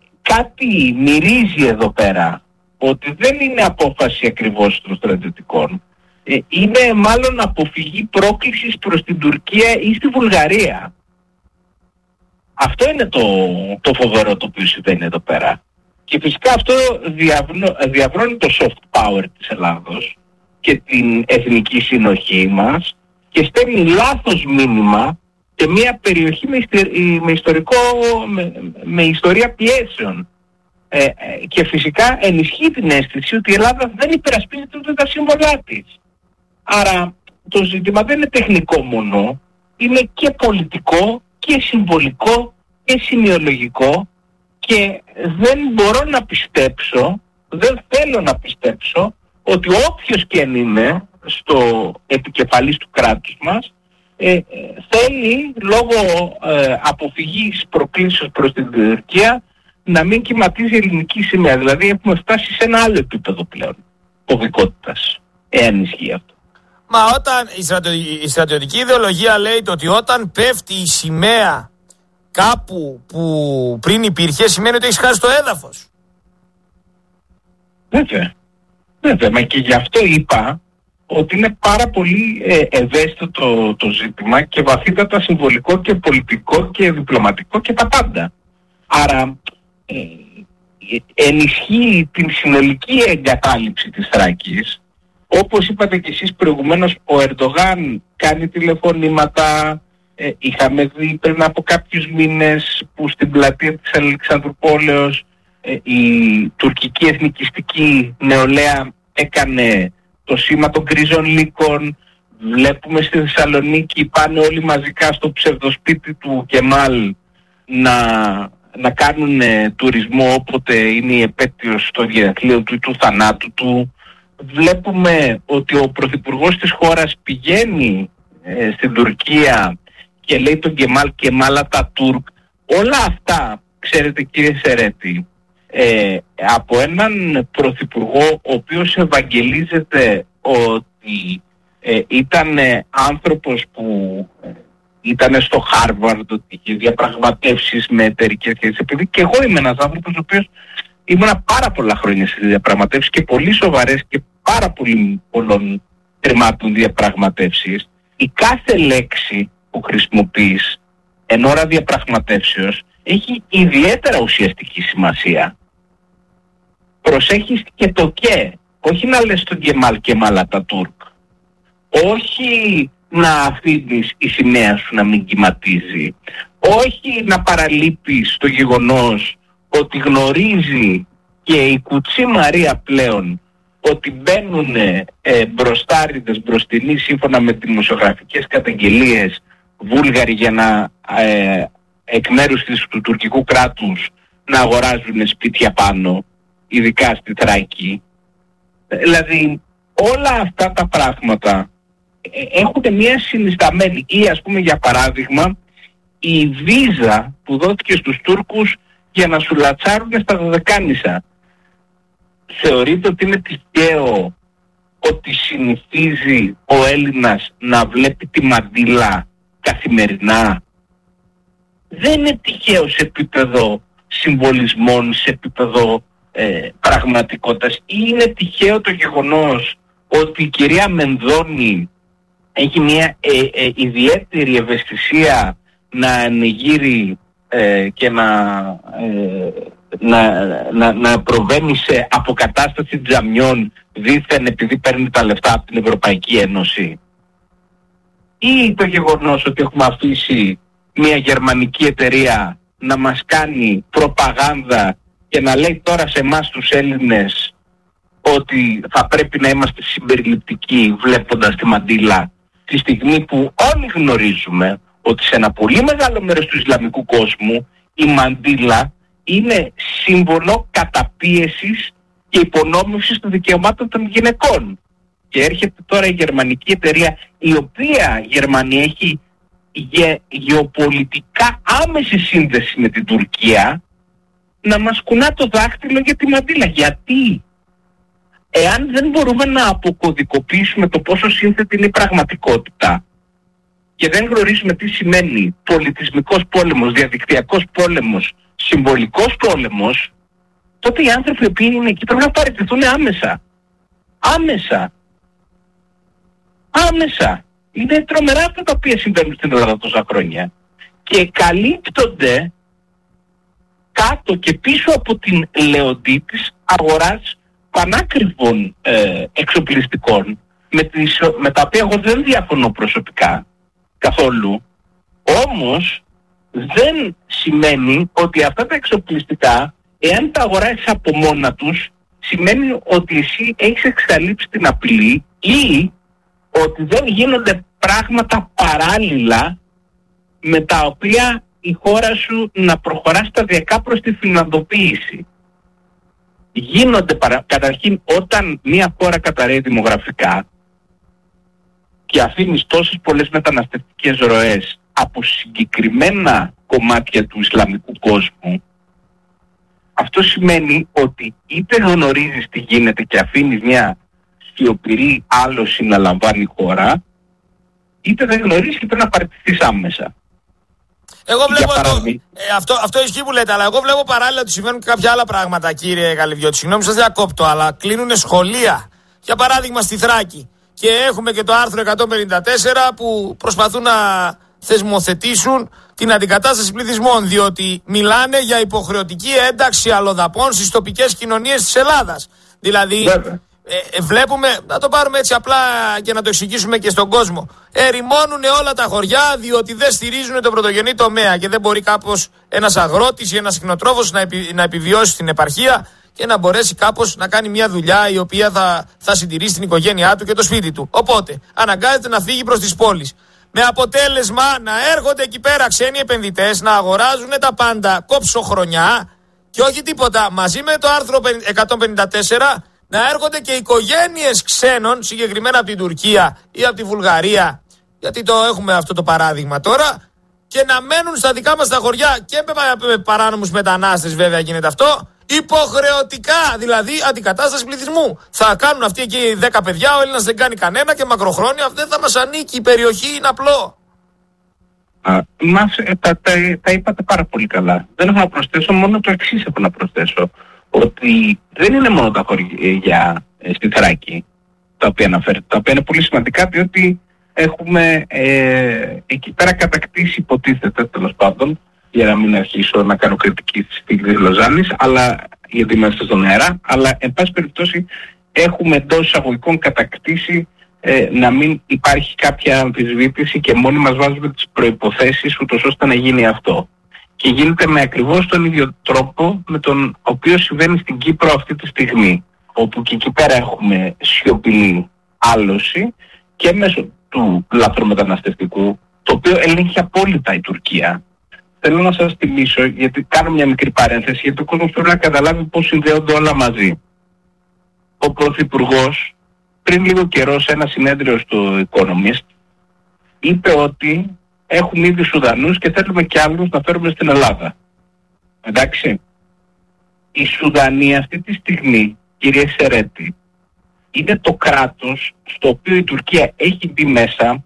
M: κάτι μυρίζει εδώ πέρα ότι δεν είναι απόφαση ακριβώς των στρατιωτικών. Ε, είναι μάλλον αποφυγή πρόκλησης προς την Τουρκία ή στη Βουλγαρία. Αυτό είναι το, το φοβερό το οποίο συμβαίνει εδώ πέρα. Και φυσικά αυτό διαβνω, διαβρώνει το soft power της Ελλάδος και την εθνική συνοχή μας και στέλνει λάθος μήνυμα σε μια περιοχή με, με, ιστορικό, με, με ιστορία πιέσεων. Ε, και φυσικά ενισχύει την αίσθηση ότι η Ελλάδα δεν υπερασπίζεται ούτε τα σύμβολά της. Άρα το ζήτημα δεν είναι τεχνικό μόνο, είναι και πολιτικό και συμβολικό και σημειολογικό και δεν μπορώ να πιστέψω, δεν θέλω να πιστέψω ότι όποιος και αν είναι στο επικεφαλής του κράτους μας ε, ε, θέλει λόγω ε, αποφυγής προκλήσεως προς την Τουρκία να μην κυματίζει ελληνική σημαία. Δηλαδή έχουμε φτάσει σε ένα άλλο επίπεδο πλέον κωδικότητας, εάν ισχύει αυτό.
B: Μα όταν η, στρατιω... η στρατιωτική ιδεολογία λέει ότι όταν πέφτει η σημαία κάπου που πριν υπήρχε, σημαίνει ότι έχεις χάσει το έδαφος.
M: Βέβαια. Βέβαια, μα και γι' αυτό είπα ότι είναι πάρα πολύ ε, ευαίσθητο το, το ζήτημα και βαθύτατα συμβολικό και πολιτικό και διπλωματικό και τα πάντα. Άρα ε, ενισχύει την συνολική εγκατάλειψη της Θράκης. Όπως είπατε και εσείς προηγουμένως, ο Ερντογάν κάνει τηλεφωνήματα. Ε, είχαμε δει πριν από κάποιους μήνες που στην πλατεία της Αλεξανδρουπόλεως ε, η τουρκική εθνικιστική νεολαία έκανε το σήμα των γκρίζων λύκων. Βλέπουμε στη Θεσσαλονίκη πάνε όλοι μαζικά στο ψευδοσπίτι του Κεμάλ να, να κάνουν ε, τουρισμό όποτε είναι η επέτειος των γενεθλίων του ή του θανάτου του. Βλέπουμε ότι ο πρωθυπουργός της χώρας πηγαίνει ε, στην Τουρκία και λέει τον Κεμάλ Κεμάλ Ατατούρκ. Όλα αυτά, ξέρετε κύριε Σερέτη, ε, από έναν πρωθυπουργό ο οποίος ευαγγελίζεται ότι ε, ήταν ε, άνθρωπος που ε, ήταν στο Χάρβαρντ, ότι είχε διαπραγματεύσεις με εταιρικές σχέσεις. Επειδή και εγώ είμαι ένας άνθρωπος ο οποίος ήμουνα πάρα πολλά χρόνια στις διαπραγματεύσεις και πολύ σοβαρές και πάρα πολύ πολλών τερμάτων διαπραγματεύσεις, η κάθε λέξη που χρησιμοποιείς εν ώρα διαπραγματεύσεως έχει ιδιαίτερα ουσιαστική σημασία. Προσέχεις και το και, όχι να λες τον Κεμάλ Κεμάλ Ατατούρκ, όχι να αφήνεις η σημαία σου να μην κυματίζει, όχι να παραλείπεις το γεγονός ότι γνωρίζει και η Κουτσή Μαρία πλέον ότι μπαίνουν ε, μπροστάριδες μπροστινοί σύμφωνα με δημοσιογραφικές καταγγελίες Βούλγαροι για να ε, εκ μέρους της, του τουρκικού κράτους να αγοράζουν σπίτια πάνω, ειδικά στη Θράκη. Δηλαδή όλα αυτά τα πράγματα ε, έχουν μια συνισταμένη, ή ας πούμε για παράδειγμα η βίζα που δόθηκε στους Τούρκους για να σου λατσάρουν στα Δωδεκάνησα. Θεωρείτε ότι είναι τυχαίο ότι συνηθίζει ο Έλληνας να βλέπει τη μαντήλα καθημερινά? Δεν είναι τυχαίο σε επίπεδο συμβολισμών, σε επίπεδο ε, πραγματικότητας. Ή είναι τυχαίο το γεγονός ότι η κυρία Μενδώνη έχει μια ε, ε, ιδιαίτερη ευαισθησία να ανοιγείρει ε, και να, ε, να, να, να προβαίνει σε αποκατάσταση τζαμιών δήθεν επειδή παίρνει τα λεφτά από την Ευρωπαϊκή Ένωση? Ή το γεγονός ότι έχουμε αφήσει μια γερμανική εταιρεία να μας κάνει προπαγάνδα και να λέει τώρα σε εμάς τους Έλληνες ότι θα πρέπει να είμαστε συμπεριληπτικοί βλέποντας τη μαντήλα, τη στιγμή που όλοι γνωρίζουμε ότι σε ένα πολύ μεγάλο μέρος του Ισλαμικού κόσμου η μαντήλα είναι σύμβολο καταπίεσης και υπονόμευσης των δικαιωμάτων των γυναικών. Και έρχεται τώρα η γερμανική εταιρεία, η οποία η Γερμανία έχει γε, γεωπολιτικά άμεση σύνδεση με την Τουρκία, να μας κουνά το δάχτυλο για τη μαντήλα. Γιατί? Εάν δεν μπορούμε να αποκωδικοποιήσουμε το πόσο σύνθετη είναι η πραγματικότητα και δεν γνωρίζουμε τι σημαίνει πολιτισμικός πόλεμος, διαδικτυακός πόλεμος, συμβολικός πόλεμος, τότε οι άνθρωποι που είναι εκεί πρέπει να παραιτηθούν άμεσα. Άμεσα. Άμεσα. Είναι τρομερά αυτά τα οποία συμβαίνουν στην Ελλάδα τόσα χρόνια. Και καλύπτονται κάτω και πίσω από την λεοντή της αγοράς πανάκριβων ε, εξοπλιστικών, με, τις, με τα οποία εγώ δεν διαφωνώ προσωπικά καθόλου. Όμως δεν σημαίνει ότι αυτά τα εξοπλιστικά, εάν τα αγοράσεις από μόνα τους, σημαίνει ότι εσύ έχεις εξαλείψει την απειλή ή ότι δεν γίνονται πράγματα παράλληλα με τα οποία η χώρα σου να προχωρά σταδιακά προς τη φιλανδοποίηση. Γίνονται παρα... καταρχήν όταν μια χώρα καταρρέει δημογραφικά και αφήνεις τόσες πολλές μεταναστευτικές ροές από συγκεκριμένα κομμάτια του Ισλαμικού κόσμου, αυτό σημαίνει ότι είτε γνωρίζεις τι γίνεται και αφήνεις μια σιωπηρή άλωση να λαμβάνει η χώρα, είτε δεν γνωρίζεις και πρέπει να παραιτηθείς άμεσα.
B: Εγώ βλέπω εδώ, ε, αυτό, αυτό ισχύει που λέτε, αλλά εγώ βλέπω παράλληλα ότι συμβαίνουν και κάποια άλλα πράγματα, κύριε Καλυβιώτη. Συγγνώμη, σας διακόπτω, αλλά κλείνουν σχολεία. Για παράδειγμα στη Θράκη. Και έχουμε και το άρθρο εκατόν πενήντα τέσσερα που προσπαθούν να θεσμοθετήσουν την αντικατάσταση πληθυσμών, διότι μιλάνε για υποχρεωτική ένταξη αλλοδαπών στις τοπικές κοινωνίες της Ελλάδας. Δηλαδή, ε, ε, βλέπουμε, να το πάρουμε έτσι απλά και να το εξηγήσουμε και στον κόσμο. Ερημώνουν όλα τα χωριά διότι δεν στηρίζουν τον πρωτογενή τομέα και δεν μπορεί κάπως ένας αγρότης ή ένας κτηνοτρόφος να, επι, να επιβιώσει στην επαρχία και να μπορέσει κάπως να κάνει μια δουλειά η οποία θα, θα συντηρήσει την οικογένειά του και το σπίτι του. Οπότε, αναγκάζεται να φύγει προς τις πόλεις. Με αποτέλεσμα να έρχονται εκεί πέρα ξένοι επενδυτές, να αγοράζουν τα πάντα κόψοχρονιά και όχι τίποτα. Μαζί με το άρθρο εκατόν πενήντα τέσσερα να έρχονται και οικογένειες ξένων, συγκεκριμένα από την Τουρκία ή από τη Βουλγαρία, γιατί το έχουμε αυτό το παράδειγμα τώρα, και να μένουν στα δικά μας τα χωριά και με παράνομους μετανάστες βέβαια γίνεται αυτό, υποχρεωτικά, δηλαδή αντικατάσταση πληθυσμού. Θα κάνουν αυτοί εκεί δέκα παιδιά, ο Έλληνας δεν κάνει κανένα και μακροχρόνια δεν θα μας ανήκει, η περιοχή είναι απλό.
M: Α, μας, ε, τα, τα, τα είπατε πάρα πολύ καλά. Δεν έχω να προσθέσω, μόνο το εξής έχω να προσθέσω. Ότι δεν είναι μόνο τα χωριά ε, στη Θράκη τα οποία αναφέρετε, τα οποία είναι πολύ σημαντικά, διότι έχουμε ε, εκεί πέρα κατακτήσει, υποτίθεται τέλος πάντων, για να μην αρχίσω να κάνω κριτική στη στιγμή της Λοζάνης, αλλά γιατί είμαστε στον αέρα, αλλά εν πάση περιπτώσει έχουμε εντός εισαγωγικών κατακτήσει ε, να μην υπάρχει κάποια αμφισβήτηση και μόνοι μας βάζουμε τις προϋποθέσεις ούτως ώστε να γίνει αυτό. Και γίνεται με ακριβώς τον ίδιο τρόπο με τον οποίο συμβαίνει στην Κύπρο αυτή τη στιγμή, όπου και εκεί πέρα έχουμε σιωπηλή άλωση και μέσω του λαθρομεταναστευτικού, το οποίο ελέγχει απόλυτα η Τουρκία. Θέλω να σας θυμίσω, γιατί κάνω μια μικρή παρένθεση, γιατί ο κόσμος πρέπει να καταλάβει πώς συνδέονται όλα μαζί. Ο Πρωθυπουργός πριν λίγο καιρό σε ένα συνέδριο στο Economist είπε ότι έχουμε ήδη Σουδανούς και θέλουμε κι άλλους να φέρουμε στην Ελλάδα. Εντάξει. Η Σουδανία αυτή τη στιγμή, κύριε Σερέτη, είναι το κράτος στο οποίο η Τουρκία έχει μπει μέσα,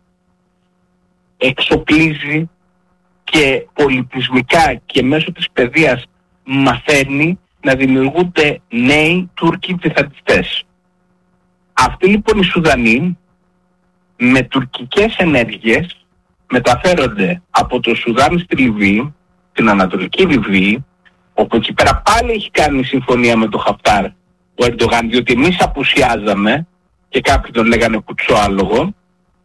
M: εξοπλίζει και πολιτισμικά και μέσω της παιδείας μαθαίνει να δημιουργούνται νέοι Τούρκοι τζιχαντιστές. Αυτοί λοιπόν οι Σουδανοί με τουρκικές ενέργειες μεταφέρονται από το Σουδάν στη Λιβύη, την Ανατολική Λιβύη, όπου εκεί πέρα πάλι έχει κάνει συμφωνία με τον Χαφτάρ ο Ερντογάν, διότι εμείς απουσιάζαμε και κάποιοι τον λέγανε κουτσοάλογο,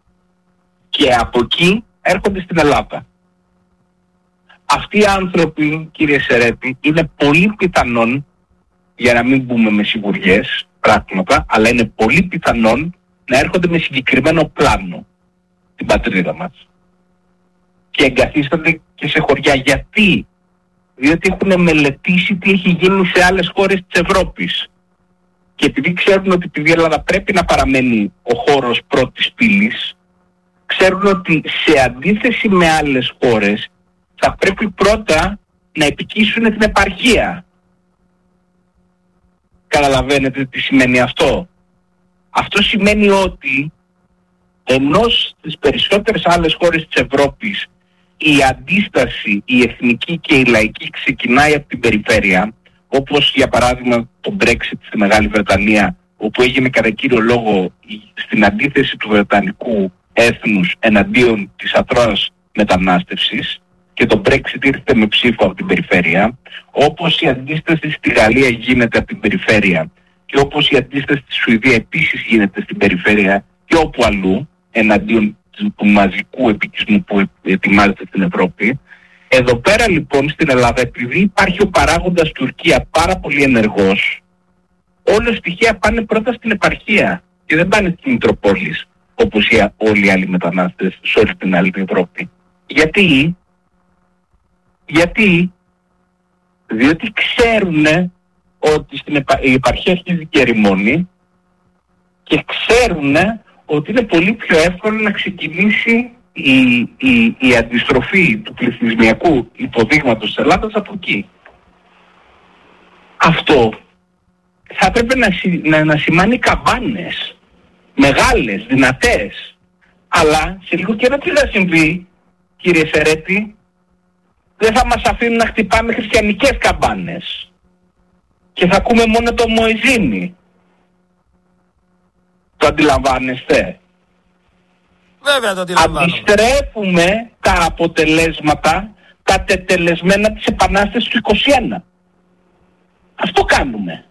M: και από εκεί έρχονται στην Ελλάδα. Αυτοί οι άνθρωποι, κύριε Σερέτη, είναι πολύ πιθανόν, για να μην μπούμε με σιγουριές πράγματα, αλλά είναι πολύ πιθανόν να έρχονται με συγκεκριμένο πλάνο την πατρίδα μας. Και εγκαθίστανται και σε χωριά. Γιατί? Διότι έχουν μελετήσει τι έχει γίνει σε άλλες χώρες της Ευρώπης. Και επειδή ξέρουν ότι επειδή η Ελλάδα πρέπει να παραμένει ο χώρος πρώτης πύλης, ξέρουν ότι σε αντίθεση με άλλες χώρες θα πρέπει πρώτα να επικύσουν την επαρχία. Καταλαβαίνετε τι σημαίνει αυτό? Αυτό σημαίνει ότι ενώ στις περισσότερες άλλες χώρες της Ευρώπης η αντίσταση, η εθνική και η λαϊκή ξεκινάει από την περιφέρεια, όπως για παράδειγμα το Brexit στη Μεγάλη Βρετανία, όπου έγινε κατά κύριο λόγο στην αντίθεση του βρετανικού έθνους εναντίον της αθρώας μετανάστευσης, και το Brexit ήρθε με ψήφο από την περιφέρεια, όπως η αντίσταση στη Γαλλία γίνεται από την περιφέρεια και όπως η αντίσταση στη Σουηδία επίσης γίνεται στην περιφέρεια και όπου αλλού, εναντίον του μαζικού επικισμού που ετοιμάζεται στην Ευρώπη. Εδώ πέρα λοιπόν στην Ελλάδα, επειδή υπάρχει ο παράγοντας Τουρκία πάρα πολύ ενεργός, όλες στοιχεία πάνε πρώτα στην επαρχία και δεν πάνε στην Μητροπόλης, όπως οι, όλοι οι άλλοι μετανάστες σε όλη την άλλη Ευρώπη. Γιατί? Γιατί, διότι ξέρουν ότι στην επα... η επαρχία αρχίζει και ερημώνει και ξέρουν ότι είναι πολύ πιο εύκολο να ξεκινήσει η, η, η αντιστροφή του πληθυσμιακού υποδείγματος της Ελλάδας από εκεί. Αυτό θα έπρεπε να, να, να σημάνει καμπάνες μεγάλες, δυνατές. Αλλά σε λίγο καιρό τι θα συμβεί, κύριε Σερέτη? Δεν θα μας αφήνουν να χτυπάμε χριστιανικές καμπάνες και θα ακούμε μόνο το Μωεζίνι. Το αντιλαμβάνεστε?
B: Βέβαια το αντιλαμβάνομαι.
M: Αντιστρέφουμε τα αποτελέσματα, τα τετελεσμένα της Επανάστασης του είκοσι ένα. Αυτό κάνουμε.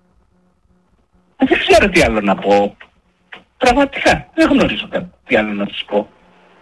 M: Δεν ξέρω τι άλλο να πω. Πραγματικά δεν γνωρίζω τι άλλο να σας πω.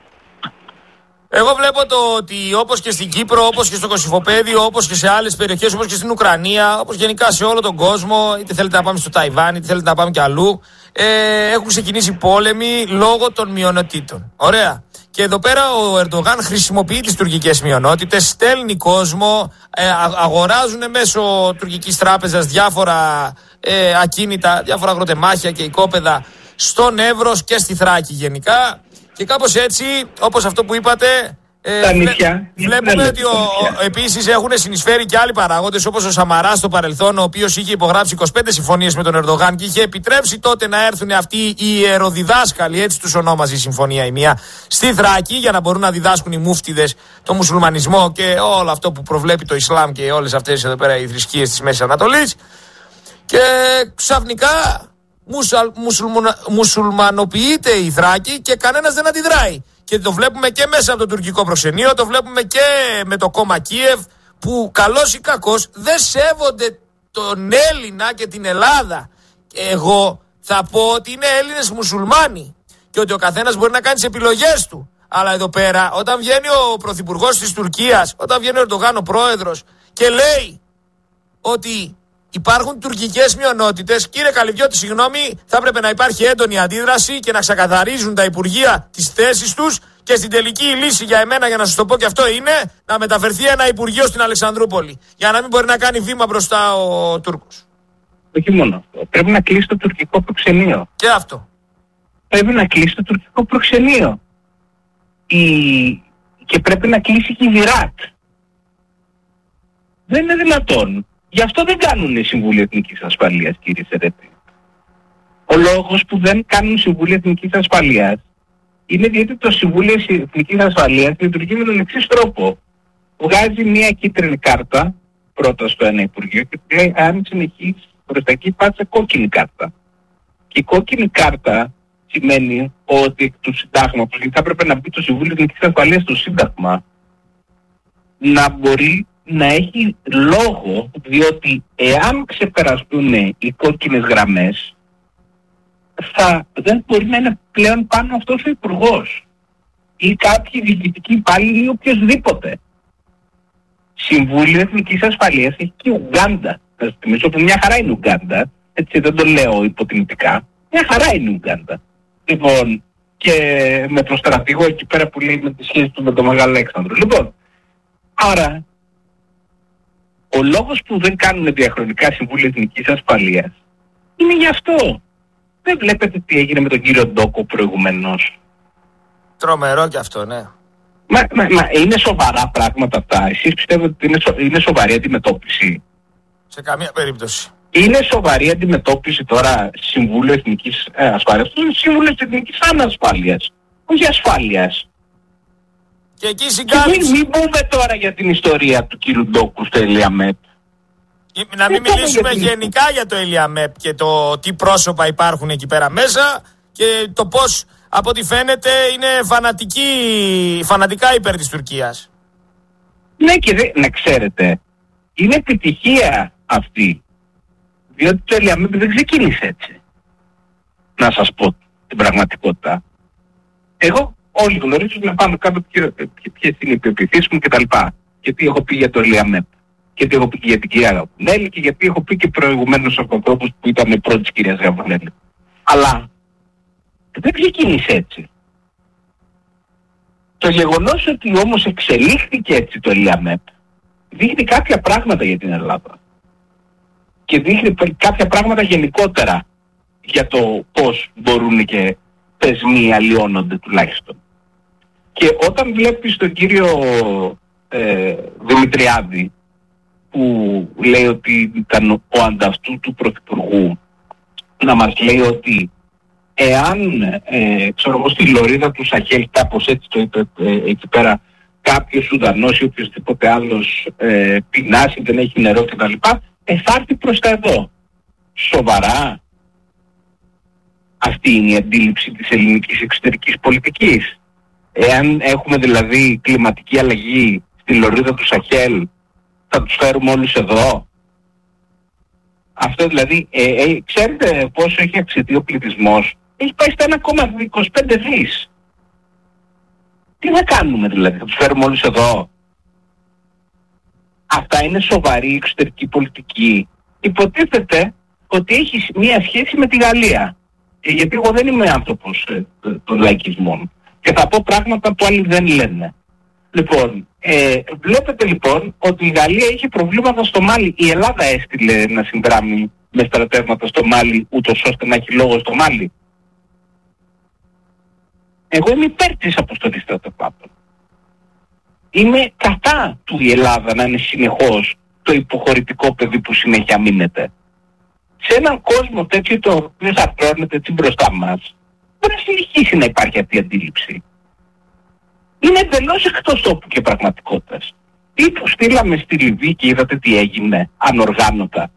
B: Εγώ βλέπω το ότι όπως και στην Κύπρο, όπως και στο Κωσυφοπαίδιο, όπως και σε άλλες περιοχές, όπως και στην Ουκρανία, όπως γενικά σε όλο τον κόσμο, είτε θέλετε να πάμε στο Ταϊβάν, είτε θέλετε να πάμε κι αλλού, ε, έχουν ξεκινήσει πόλεμοι λόγω των μειονοτήτων. Ωραία. Και εδώ πέρα ο Ερντογάν χρησιμοποιεί τις τουρκικές μειονότητες, στέλνει κόσμο, ε, αγοράζουν μέσω τουρκικής τράπεζας διάφορα ε, ακίνητα, διάφορα αγροτεμάχια και οικόπεδα στον Εύρος και στη Θράκη γενικά. Και κάπως έτσι, όπως αυτό που είπατε, ε,
M: νησιά,
B: βλέπουμε ότι ο, ο, επίσης έχουν συνεισφέρει και άλλοι παράγοντες, όπως ο Σαμαράς στο παρελθόν, ο οποίος είχε υπογράψει είκοσι πέντε συμφωνίες με τον Ερντογάν και είχε επιτρέψει τότε να έρθουν αυτοί οι ιεροδιδάσκαλοι, έτσι τους ονόμαζε η συμφωνία η μία, στη Θράκη για να μπορούν να διδάσκουν οι μούφτιδες το μουσουλμανισμό και όλο αυτό που προβλέπει το Ισλάμ και όλες αυτές εδώ πέρα οι θρησκείες της Μέσης Ανατολής. Και ξαφνικά Μουσαλ, μουσουλμουνα, μουσουλμανοποιείται η Θράκη και κανένας δεν αντιδράει. Και το βλέπουμε και μέσα από το τουρκικό προξενείο, το βλέπουμε και με το κόμμα Κίεβ, που καλός ή κακός δεν σέβονται τον Έλληνα και την Ελλάδα. Και εγώ θα πω ότι είναι Έλληνες μουσουλμάνοι και ότι ο καθένας μπορεί να κάνει τις επιλογές του. Αλλά εδώ πέρα, όταν βγαίνει ο πρωθυπουργός της Τουρκίας, όταν βγαίνει ο Ερντογάν ο πρόεδρος και λέει ότι υπάρχουν τουρκικές μειονότητες, κύριε Καλυβιώτη, συγγνώμη, θα έπρεπε να υπάρχει έντονη αντίδραση και να ξεκαθαρίζουν τα υπουργεία τις θέσεις τους και στην τελική λύση για εμένα, για να σας το πω και αυτό, είναι να μεταφερθεί ένα υπουργείο στην Αλεξανδρούπολη για να μην μπορεί να κάνει βήμα μπροστά ο Τούρκος.
M: Όχι μόνο αυτό. Πρέπει να κλείσει το τουρκικό προξενείο.
B: Και αυτό.
M: Πρέπει να κλείσει το τουρκικό προξενείο. Η... Και πρέπει να κλείσει και η Βυράτ. Δεν είναι δυνατόν. Γι' αυτό δεν κάνουν Συμβούλιο Εθνικής Ασφαλείας, κύριε Σερέτη. Ο λόγος που δεν κάνουν Συμβούλιο Εθνικής Ασφαλείας είναι διότι το Συμβούλιο Εθνικής Ασφαλείας λειτουργεί με τον εξής τρόπο. Βγάζει μια κίτρινη κάρτα πρώτα στο ένα Υπουργείο και λέει αν συνεχίσεις προς τα εκεί πας σε κόκκινη κάρτα. Και η κόκκινη κάρτα σημαίνει ότι εκ του συντάγματος, γιατί θα έπρεπε να μπει το Συμβούλιο Εθνικής Ασφαλείας στο Σύνταγμα, να μπορεί να έχει λόγο, διότι εάν ξεπεραστούν οι κόκκινες γραμμές θα, δεν μπορεί να είναι πλέον πάνω αυτός ο υπουργός ή κάποιοι διοικητικοί υπάλληλοι ή οποιοσδήποτε. Συμβούλιο Εθνικής Ασφαλείας έχει και Ουγγάντα. Θα σας θυμίσω που μια χαρά είναι Ουγγάντα, έτσι δεν το λέω υποτιμητικά, μια χαρά είναι Ουγγάντα. Λοιπόν, και με το στρατηγό εκεί πέρα που λέει με τη σχέση του με τον Μεγάλο Αλέξανδρο. Λοιπόν, άρα ο λόγος που δεν κάνουν διαχρονικά Συμβούλια Εθνικής Ασφαλείας είναι γι' αυτό. Δεν βλέπετε τι έγινε με τον κύριο Ντόκο προηγουμένως?
B: Τρομερό κι αυτό, ναι.
M: Μα, μα, μα είναι σοβαρά πράγματα αυτά? Εσείς πιστεύετε ότι είναι, σο, είναι σοβαρή αντιμετώπιση?
B: Σε καμία περίπτωση.
M: Είναι σοβαρή αντιμετώπιση τώρα Συμβούλιο Εθνικής ε, Ασφάλειας? Το Συμβούλιο Εθνικής Ανασφάλειας, όχι ασφάλειας.
B: Και εκεί συγκάλυψη.
M: Μην, μην πούμε τώρα για την ιστορία του κύριου Ντόκου στο Ελιαμέπ.
B: Να μην μιλήσουμε για γενικά για το Ελιαμέπ και το τι πρόσωπα υπάρχουν εκεί πέρα μέσα και το πώς από ό,τι φαίνεται είναι φανατική, φανατικά υπέρ της Τουρκίας.
M: Ναι, και δε, να ξέρετε, είναι επιτυχία αυτή, διότι το Ελιαμέπ δεν ξεκίνησε έτσι. Να σας πω την πραγματικότητα. Εγώ όλοι γνωρίζουν να πάμε κάτω ποιες είναι οι πεποιθήσεις μου κτλ. Γιατί έχω πει για το Ελιαμέπ. Γιατί έχω πει και για την κυρία Γαβουνέλη και γιατί έχω πει και προηγουμένως από ανθρώπους που ήταν οι πρώτοι της κυρίας Γαβουνέλη. Αλλά δεν ξεκίνησε έτσι. Το γεγονός ότι όμως εξελίχθηκε έτσι το Ελιαμέπ δείχνει κάποια πράγματα για την Ελλάδα. Και δείχνει κάποια πράγματα γενικότερα για το πώς μπορούν και θεσμοί αλλοιώνονται τουλάχιστον. Και όταν βλέπεις τον κύριο ε, Δημητριάδη, που λέει ότι ήταν ο ανταυτού του Πρωθυπουργού, να μας λέει ότι εάν ε, ξέρω εγώ στη λωρίδα του Σαχέλ, κάπως έτσι το είπε ε, εκεί πέρα, κάποιος Σουδανός ή οποιοσδήποτε άλλος ε, πεινάσει, δεν έχει νερό κτλ, ε, θα έρθει προς τα εδώ. Σοβαρά? Αυτή είναι η αντίληψη της ελληνικής εξωτερικής πολιτικής? Εάν έχουμε δηλαδή κλιματική αλλαγή στη λωρίδα του Σαχέλ, θα τους φέρουμε όλους εδώ? Αυτό δηλαδή, ε, ε, ξέρετε πόσο έχει αυξηθεί ο πληθυσμός? Έχει πάει στα ένα κόμμα είκοσι πέντε δις. Τι θα κάνουμε δηλαδή, θα τους φέρουμε όλους εδώ? Αυτά είναι σοβαρή εξωτερική πολιτική? Υποτίθεται ότι έχει μία σχέση με τη Γαλλία. Και γιατί εγώ δεν είμαι άνθρωπος ε, των λαϊκισμών και θα πω πράγματα που άλλοι δεν λένε. Λοιπόν, ε, βλέπετε λοιπόν ότι η Γαλλία είχε προβλήματα στο Μάλι. Η Ελλάδα έστειλε να συνδράμει με στρατεύματα στο Μάλι, ούτως ώστε να έχει λόγο στο Μάλι. Εγώ είμαι υπέρ της αποστολής στρατευμάτων. Είμαι κατά του η Ελλάδα να είναι συνεχώς το υποχωρητικό παιδί που συνέχεια μείνεται. Σε έναν κόσμο τέτοιο το οποίο θα φρόνεται έτσι μπροστά μας, μπορεί να συνεχίσει να υπάρχει αυτή η αντίληψη. Είναι εντελώς εκτός τόπου και πραγματικότητας. Τι που στείλαμε στη Λιβύη και είδατε τι έγινε ανοργάνωτα.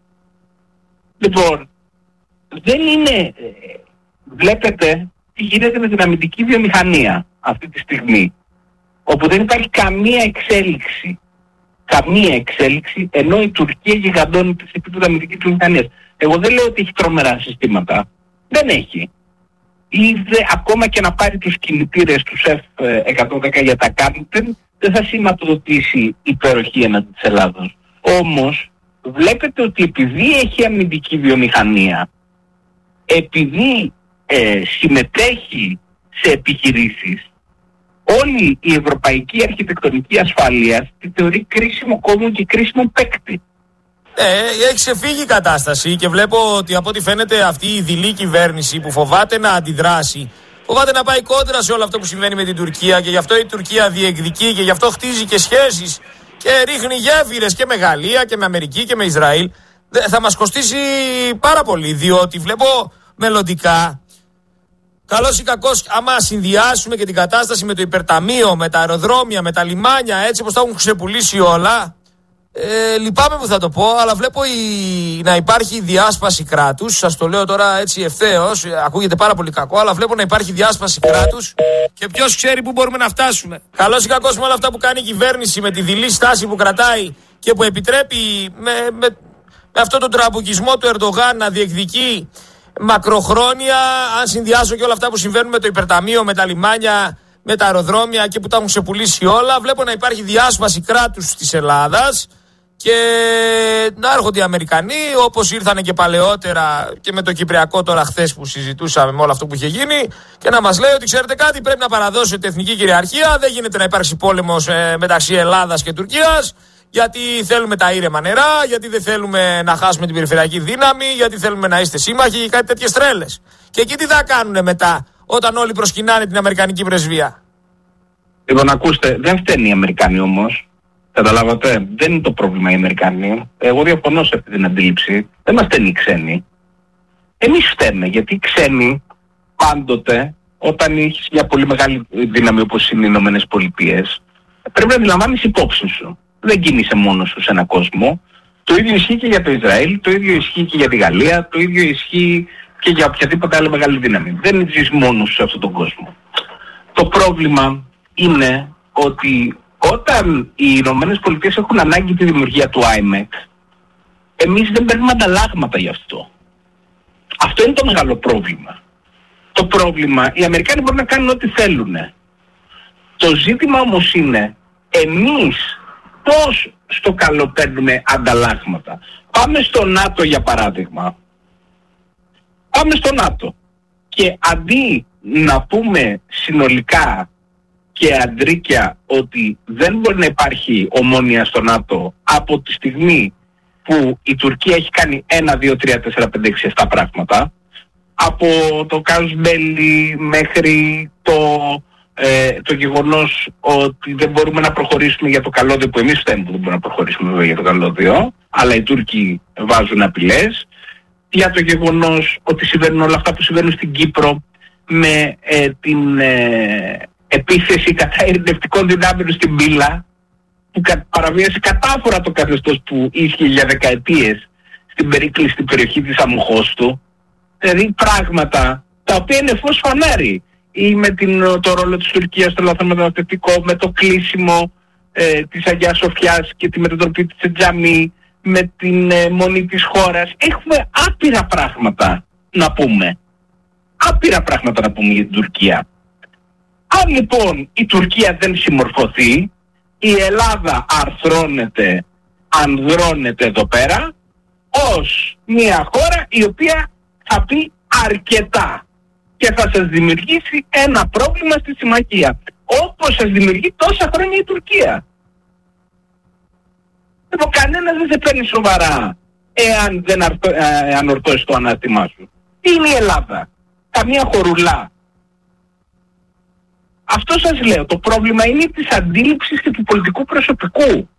M: Λοιπόν, δεν είναι... Βλέπετε τι γίνεται με την αμυντική βιομηχανία αυτή τη στιγμή, όπου δεν υπάρχει καμία εξέλιξη. Καμία εξέλιξη, ενώ η Τουρκία γιγαντώνει τη επίπεδο αμυντικής βιομηχανίας. Εγώ δεν λέω ότι έχει τρομερά συστήματα. Δεν έχει. Είδε ακόμα και να πάρει τους κινητήρες τους εφ εκατόν δέκα για τα Κάρλτεν, δεν θα σηματοδοτήσει υπεροχή έναντι της Ελλάδος. Όμως βλέπετε ότι επειδή έχει αμυντική βιομηχανία, επειδή ε, συμμετέχει σε επιχειρήσεις, όλη η ευρωπαϊκή αρχιτεκτονική ασφάλειας τη θεωρεί κρίσιμο κόσμο και κρίσιμο παίκτη.
B: Ε, έχει ξεφύγει η κατάσταση και βλέπω ότι από ό,τι φαίνεται αυτή η δειλή κυβέρνηση που φοβάται να αντιδράσει, φοβάται να πάει κόντρα σε όλο αυτό που συμβαίνει με την Τουρκία και γι' αυτό η Τουρκία διεκδικεί και γι' αυτό χτίζει και σχέσεις και ρίχνει γέφυρες και με Γαλλία και με Αμερική και με Ισραήλ. Θα μας κοστίσει πάρα πολύ, διότι βλέπω μελλοντικά, καλώς ή κακώς, άμα συνδυάσουμε και την κατάσταση με το υπερταμείο, με τα αεροδρόμια, με τα λιμάνια, έτσι όπως τα έχουν ξεπουλήσει όλα, ε, λυπάμαι που θα το πω, αλλά βλέπω η, να υπάρχει διάσπαση κράτους. Σας το λέω τώρα έτσι ευθέως, ακούγεται πάρα πολύ κακό, αλλά βλέπω να υπάρχει διάσπαση κράτους και ποιος ξέρει πού μπορούμε να φτάσουμε. Καλώς ή κακώς με όλα αυτά που κάνει η κυβέρνηση, με τη δειλή στάση που κρατάει και που επιτρέπει με, με, με αυτόν τον τραμπουκισμό του Ερντογάν να διεκδικεί μακροχρόνια, αν συνδυάσω και όλα αυτά που συμβαίνουν με το υπερταμείο, με τα λιμάνια, με τα αεροδρόμια και που τα έχουν ξεπουλήσει όλα, βλέπω να υπάρχει διάσπαση κράτους της Ελλάδας και να έρχονται οι Αμερικανοί, όπως ήρθανε και παλαιότερα και με το Κυπριακό τώρα χθες που συζητούσαμε με όλο αυτό που είχε γίνει, και να μας λέει ότι ξέρετε κάτι, πρέπει να παραδώσετε εθνική κυριαρχία, δεν γίνεται να υπάρξει πόλεμος ε, μεταξύ Ελλάδας και Τουρκίας, γιατί θέλουμε τα ήρεμα νερά, γιατί δεν θέλουμε να χάσουμε την περιφερειακή δύναμη, γιατί θέλουμε να είστε σύμμαχοι ή κάτι τέτοιες τρέλες. Και εκεί τι θα κάνουν μετά, όταν όλοι προσκυνάνε την Αμερικανική πρεσβεία?
M: Λοιπόν, ακούστε, δεν φταίνει οι Αμερικανοί όμως. Καταλάβατε, δεν είναι το πρόβλημα οι Αμερικανοί. Εγώ διαφωνώ σε αυτή την αντίληψη. Δεν μας φταίνει οι ξένοι. Εμείς φταίμε, γιατί οι ξένοι πάντοτε, όταν έχεις μια πολύ μεγάλη δύναμη όπως είναι οι Ηνωμένες Πολιτείες, πρέπει να αντιλαμβάνεις υπόψη σου. Δεν κινείσαι μόνος σου σε έναν κόσμο. Το ίδιο ισχύει και για το Ισραήλ, το ίδιο ισχύει και για τη Γαλλία, το ίδιο ισχύει και για οποιαδήποτε άλλη μεγάλη δύναμη. Δεν ζεις μόνος σου σε αυτόν τον κόσμο. Το πρόβλημα είναι ότι όταν οι Ηνωμένες Πολιτείες έχουν ανάγκη τη δημιουργία του άιμεκ, εμείς δεν παίρνουμε ανταλλάγματα γι' αυτό. Αυτό είναι το μεγάλο πρόβλημα. Το πρόβλημα, οι Αμερικάνοι μπορούν να κάνουν ό,τι θέλουν. Το ζήτημα όμως είναι εμείς πώς στο καλό παίρνουμε ανταλλάγματα. Πάμε στο ΝΑΤΟ για παράδειγμα. Πάμε στο ΝΑΤΟ. Και αντί να πούμε συνολικά και αντρίκια ότι δεν μπορεί να υπάρχει ομόνοια στο ΝΑΤΟ από τη στιγμή που η Τουρκία έχει κάνει ένα, δύο, τρία, τέσσερα, πέντε, έξι, επτά πράγματα, από το Casus Belli μέχρι το, ε, το γεγονός ότι δεν μπορούμε να προχωρήσουμε για το καλώδιο, που εμείς φταίμε που δεν μπορούμε να προχωρήσουμε βέβαια για το καλώδιο, αλλά οι Τούρκοι βάζουν απειλές, για το γεγονός ότι συμβαίνουν όλα αυτά που συμβαίνουν στην Κύπρο με ε, την ε, επίθεση κατά ειρηνευτικών δυνάμεων στην Πύλα, που παραβίασε κατάφορα το καθεστώς που ίσχυε για δεκαετίες στην περίκλειστη περιοχή της Αμμοχώστου. Δηλαδή πράγματα τα οποία είναι φως φανάρι, ή με την, το ρόλο της Τουρκίας στο λαθρομεταναστευτικό, με το κλείσιμο ε, της Αγιάς Σοφιάς και τη μετατροπή της Τζαμί, με την ε, μονή της χώρας. Έχουμε άπειρα πράγματα να πούμε. Άπειρα πράγματα να πούμε για την Τουρκία. Αν λοιπόν η Τουρκία δεν συμμορφωθεί, η Ελλάδα αρθρώνεται, ανδρώνεται εδώ πέρα ως μια χώρα η οποία θα πει αρκετά και θα σας δημιουργήσει ένα πρόβλημα στη συμμαχία, όπως σας δημιουργεί τόσα χρόνια η Τουρκία. Λοιπόν, κανένας δεν σε παίρνει σοβαρά εάν δεν αρθω, ε, ανορθώσεις το ανάστημά σου. Είναι η Ελλάδα, καμία χορουλά. Αυτό σας λέω, το πρόβλημα είναι της αντίληψης και του πολιτικού προσωπικού.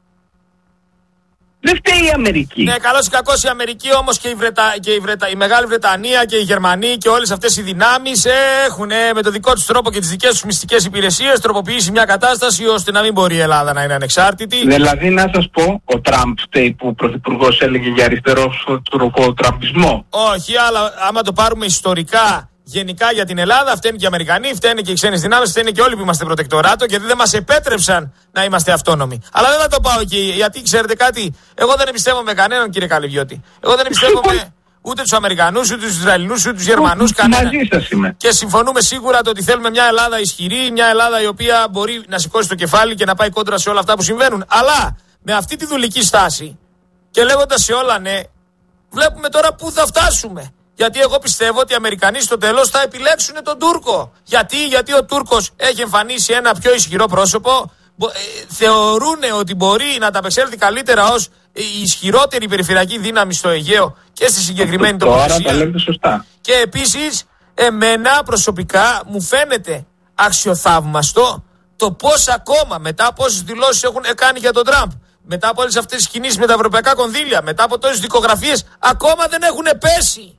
M: Δεν φταίει η Αμερική.
B: Ναι, καλώς ή κακώς η Αμερική όμως και η, Βρετα... και η, Βρετα... η Μεγάλη Βρετανία και οι Γερμανοί και όλες αυτές οι δυνάμεις έχουν με το δικό τους τρόπο και τις δικές τους μυστικές υπηρεσίες τροποποιήσει μια κατάσταση ώστε να μην μπορεί η Ελλάδα να είναι ανεξάρτητη.
M: Δηλαδή, να σας πω, ο Τραμπ φταίει που ο Πρωθυπουργός έλεγε για αριστερό τραμπισμό.
B: Όχι, αλλά άμα το πάρουμε ιστορικά, γενικά για την Ελλάδα, φταίνουν και οι Αμερικανοί, φταίνουν και οι ξένες δυνάμεις, φταίνουν και όλοι που είμαστε προτεκτοράτο, γιατί δεν μας επέτρεψαν να είμαστε αυτόνομοι. Αλλά δεν θα το πάω εκεί, γιατί ξέρετε κάτι, εγώ δεν εμπιστεύομαι κανέναν, κύριε Καλυβιώτη. Εγώ δεν εμπιστεύομαι ούτε τους Αμερικανούς, ούτε τους Ισραηλινούς, ούτε τους Γερμανούς, κανέναν.
M: Μαζί σας είμαι.
B: Και συμφωνούμε σίγουρα το ότι θέλουμε μια Ελλάδα ισχυρή, μια Ελλάδα η οποία μπορεί να σηκώσει το κεφάλι και να πάει κόντρα σε όλα αυτά που συμβαίνουν. Αλλά με αυτή τη δουλική στάση και λέγοντας σε όλα ναι, βλέπουμε τώρα πού θα φτάσουμε. Γιατί εγώ πιστεύω ότι οι Αμερικανοί στο τέλος θα επιλέξουν τον Τούρκο. Γιατί, γιατί ο Τούρκος έχει εμφανίσει ένα πιο ισχυρό πρόσωπο. Ε, θεωρούν ότι μπορεί να τα απεξέλθει καλύτερα ως η ισχυρότερη περιφερειακή δύναμη στο Αιγαίο και στη συγκεκριμένη τοποθεσία.
M: Τώρα τα λέτε σωστά.
B: Και επίσης, εμένα προσωπικά μου φαίνεται αξιοθαύμαστο το πώς ακόμα μετά από όσες δηλώσεις έχουν κάνει για τον Τραμπ, μετά από όλες αυτές τις κινήσεις με τα ευρωπαϊκά κονδύλια, μετά από τόσες δικογραφίες, ακόμα δεν έχουν πέσει.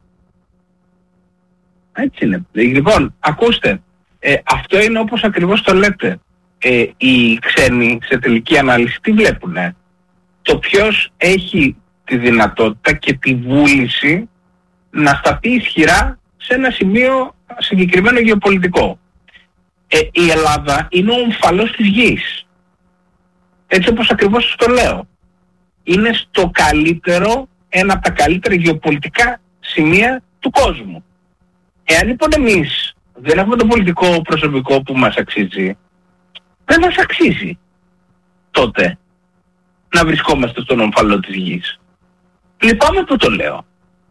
M: Έτσι είναι. Λοιπόν, ακούστε, ε, αυτό είναι όπως ακριβώς το λέτε. Ε, οι ξένοι σε τελική ανάλυση τι βλέπουνε? Το ποιος έχει τη δυνατότητα και τη βούληση να σταθεί ισχυρά σε ένα σημείο συγκεκριμένο γεωπολιτικό. Ε, η Ελλάδα είναι ο ομφαλός της γης. Έτσι όπως ακριβώς σας το λέω. Είναι στο καλύτερο, ένα από τα καλύτερα γεωπολιτικά σημεία του κόσμου. Εάν λοιπόν εμείς δεν έχουμε το πολιτικό προσωπικό που μας αξίζει, δεν μας αξίζει τότε να βρισκόμαστε στον ομφαλό της γης. Λυπάμαι που το λέω.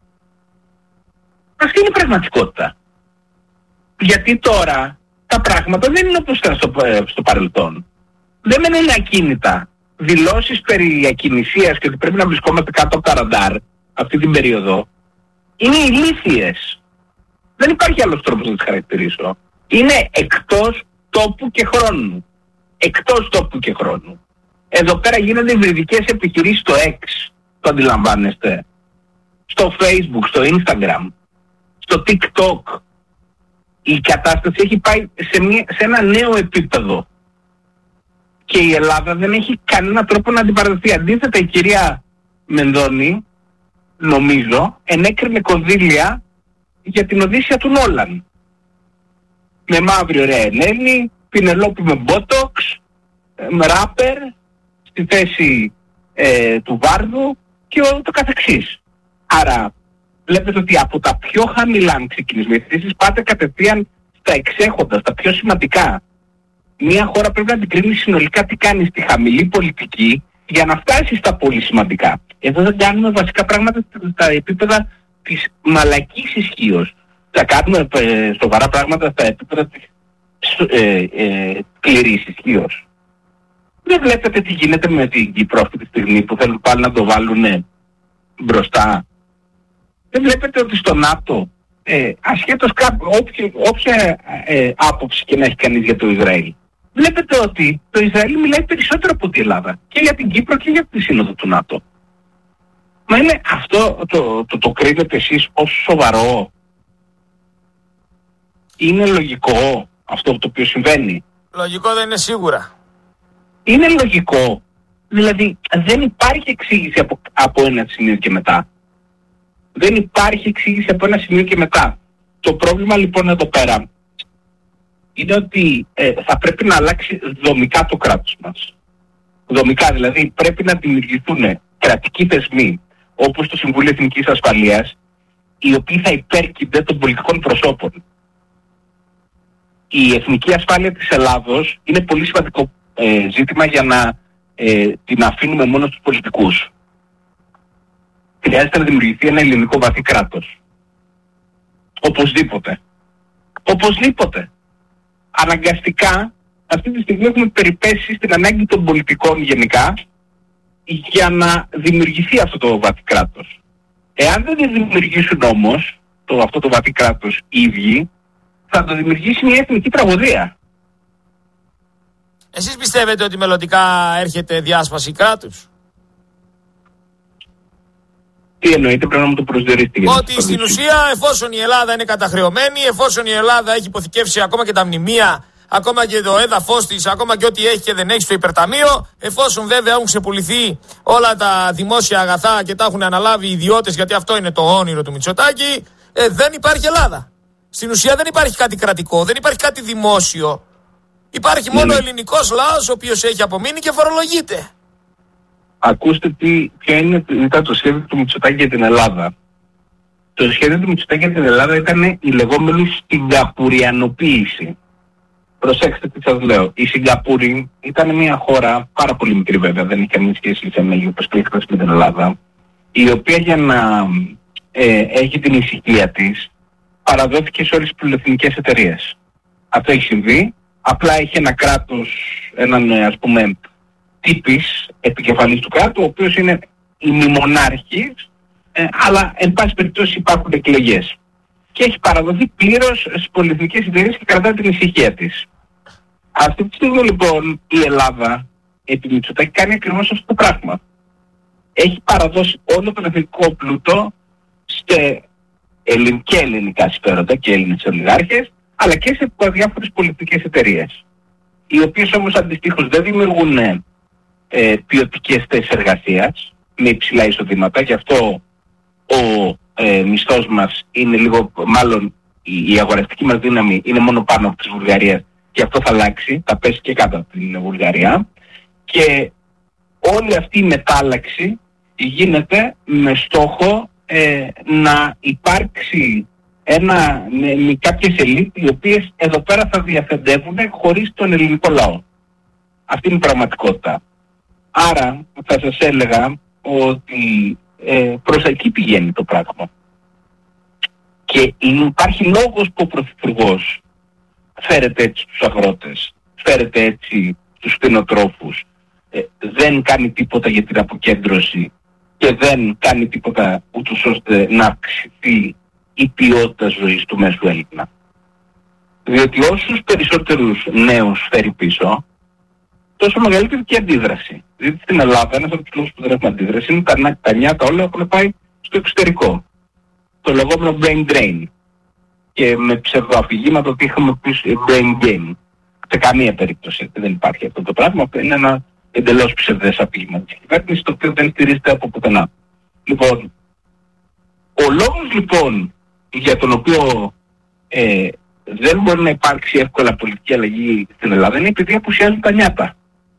M: Αυτή είναι η πραγματικότητα. Γιατί τώρα τα πράγματα δεν είναι όπως ήταν στο, στο παρελθόν. Δεν μένουν ακίνητα. Δηλώσεις περί ακινησίας και ότι πρέπει να βρισκόμαστε κάτω από τα ραντάρ αυτή την περίοδο είναι ηλίθιες. Δεν υπάρχει άλλος τρόπος να τις χαρακτηρίσω. Είναι εκτός τόπου και χρόνου. Εκτός τόπου και χρόνου. Εδώ πέρα γίνονται υβριδικές επιχειρήσεις στο X. Το αντιλαμβάνεστε? Στο Facebook, στο Instagram, στο TikTok. Η κατάσταση έχει πάει σε, μια, σε ένα νέο επίπεδο. Και η Ελλάδα δεν έχει κανένα τρόπο να αντιπαρατεθεί. Αντίθετα, η κυρία Μενδώνη, νομίζω, ενέκρινε κονδύλια για την Οδύσσια του Νόλαν. Με μαύρη ωραία Ενέλη, Πινελόπη με μπότοξ, με ράπερ, στη θέση ε, του Βάρδου και όλο το καθεξής. Άρα βλέπετε ότι από τα πιο χαμηλά αν ξεκινήσουμε, εσείς πάτε κατευθείαν στα εξέχοντα, στα πιο σημαντικά. Μια χώρα πρέπει να την κρίνει συνολικά τι κάνει στη χαμηλή πολιτική για να φτάσει στα πολύ σημαντικά. Εδώ δεν κάνουμε βασικά πράγματα στα επίπεδα της μαλακής ισχύως. Θα κάνουμε ε, σοβαρά πράγματα στα επίπεδα της ε, ε, σκληρής ισχύως. Δεν βλέπετε τι γίνεται με την Κύπρο αυτή τη στιγμή που θέλουν πάλι να το βάλουν μπροστά. Δεν βλέπετε ότι στο ΝΑΤΟ, ε, ασχέτως κάποιο, όποια, όποια ε, άποψη και να έχει κανείς για το Ισραήλ, βλέπετε ότι το Ισραήλ μιλάει περισσότερο από την Ελλάδα και για την Κύπρο και για τη σύνοδο του ΝΑΤΟ. Μα είναι αυτό το, το, το, το κρίνετε εσείς ως σοβαρό? Είναι λογικό αυτό το οποίο συμβαίνει?
B: Λογικό δεν είναι σίγουρα.
M: Είναι λογικό. Δηλαδή δεν υπάρχει εξήγηση από, από ένα σημείο και μετά. Δεν υπάρχει εξήγηση από ένα σημείο και μετά. Το πρόβλημα λοιπόν εδώ πέρα είναι ότι ε, θα πρέπει να αλλάξει δομικά το κράτος μας. Δομικά δηλαδή πρέπει να δημιουργηθούν κρατικοί θεσμοί όπως το Συμβούλιο Εθνικής Ασφαλείας, οι οποίοι θα υπέρκυνται των πολιτικών προσώπων. Η εθνική ασφάλεια της Ελλάδος είναι πολύ σημαντικό ε, ζήτημα για να ε, την αφήνουμε μόνο στους πολιτικούς. Χρειάζεται να δημιουργηθεί ένα ελληνικό βαθύ κράτος. Οπωσδήποτε. Οπωσδήποτε. Αναγκαστικά αυτή τη στιγμή έχουμε περιπέσει στην ανάγκη των πολιτικών γενικά για να δημιουργηθεί αυτό το βαθύ κράτος. Εάν δεν δημιουργήσουν όμως το, αυτό το βαθύ κράτος οι ίδιοι, θα το δημιουργήσει μια εθνική τραγωδία.
B: Εσείς πιστεύετε ότι μελλοντικά έρχεται διάσπαση κράτους?
M: Τι εννοείτε, πρέπει να μου το προσδιορίσετε?
B: Ότι στην ουσία, εφόσον η Ελλάδα είναι καταχρεωμένη, εφόσον η Ελλάδα έχει υποθηκεύσει ακόμα και τα μνημεία, ακόμα και το έδαφος της, ακόμα και ό,τι έχει και δεν έχει στο υπερταμείο, εφόσον βέβαια έχουν ξεπουληθεί όλα τα δημόσια αγαθά και τα έχουν αναλάβει οι ιδιώτες, γιατί αυτό είναι το όνειρο του Μητσοτάκη, ε, δεν υπάρχει Ελλάδα. Στην ουσία δεν υπάρχει κάτι κρατικό, δεν υπάρχει κάτι δημόσιο. Υπάρχει μόνο ο ελληνικός λαός, ο οποίος έχει απομείνει και φορολογείται.
M: Ακούστε τι, ποιο είναι μετά το σχέδιο του Μητσοτάκη για την Ελλάδα. Το σχέδιο του Μητσοτάκη για την Ελλάδα ήταν η λεγόμενη Σιγκαπουριανοποίηση. Προσέξτε τι σας λέω. Η Σιγκαπούρη ήταν μια χώρα πάρα πολύ μικρή βέβαια, δεν είχε καμία σχέση σε μέγεθος και έκταση με την Ελλάδα, η οποία για να ε, έχει την ησυχία της παραδόθηκε σε όλες τις πολυεθνικές εταιρείες. Αυτό έχει συμβεί. Απλά είχε ένα κράτος, έναν ας πούμε τύπης επικεφαλής του κράτου, ο οποίος είναι ημιμονάρχης, ε, αλλά εν πάση περιπτώσει υπάρχουν εκλογές. Και έχει παραδοθεί πλήρως στις πολυεθνικές εταιρείες και κρατάει την ησυχία της. Αυτή τη στιγμή λοιπόν η Ελλάδα επί Μητσοτάκη κάνει ακριβώς αυτό το πράγμα. Έχει παραδώσει όλο τον εθνικό πλούτο σε ελλην, και ελληνικά συμφέροντα και Έλληνες ολιγάρχες, αλλά και σε διάφορες πολιτικές εταιρείες, οι οποίες όμως αντιστοίχως δεν δημιουργούν ε, ποιοτικές θέσεις εργασίας με υψηλά εισοδήματα, γι' αυτό ο ε, μισθός μας είναι λίγο, μάλλον η, η αγοραστική μας δύναμη είναι μόνο πάνω από της Βουλγαρίας, και αυτό θα αλλάξει, θα πέσει και κάτω από την Βουλγαρία, και όλη αυτή η μετάλλαξη γίνεται με στόχο ε, να υπάρξει ένα, με, με κάποιες ελίτ οι οποίες εδώ πέρα θα διαφεντεύουν χωρίς τον ελληνικό λαό. Αυτή είναι η πραγματικότητα. Άρα θα σας έλεγα ότι ε, προς εκεί πηγαίνει το πράγμα. Και υπάρχει λόγος που ο Πρωθυπουργός φέρεται έτσι τους αγρότες, φέρεται έτσι τους κτηνοτρόφους, ε, δεν κάνει τίποτα για την αποκέντρωση και δεν κάνει τίποτα ούτως ώστε να αυξηθεί η ποιότητα ζωής του μέσου Έλληνα. Διότι όσους περισσότερους νέους φέρει πίσω, τόσο μεγαλύτερη και αντίδραση. Διότι στην Ελλάδα ένας από τους λόγους που δεν έχουμε αντίδραση είναι τα, τα νιάτα όλα έχουν πάει στο εξωτερικό. Το λεγόμενο brain drain. Και με ψευδοαφηγήματα ότι είχαμε πει brain gain. Σε καμία περίπτωση δεν υπάρχει αυτό το πράγμα. Είναι ένα εντελώς ψευδές αφήγημα της κυβέρνησης, το οποίο δεν στηρίζεται από πουθενά. Λοιπόν, ο λόγος λοιπόν για τον οποίο ε, δεν μπορεί να υπάρξει εύκολα πολιτική αλλαγή στην Ελλάδα είναι επειδή απουσιάζουν τα νιάτα.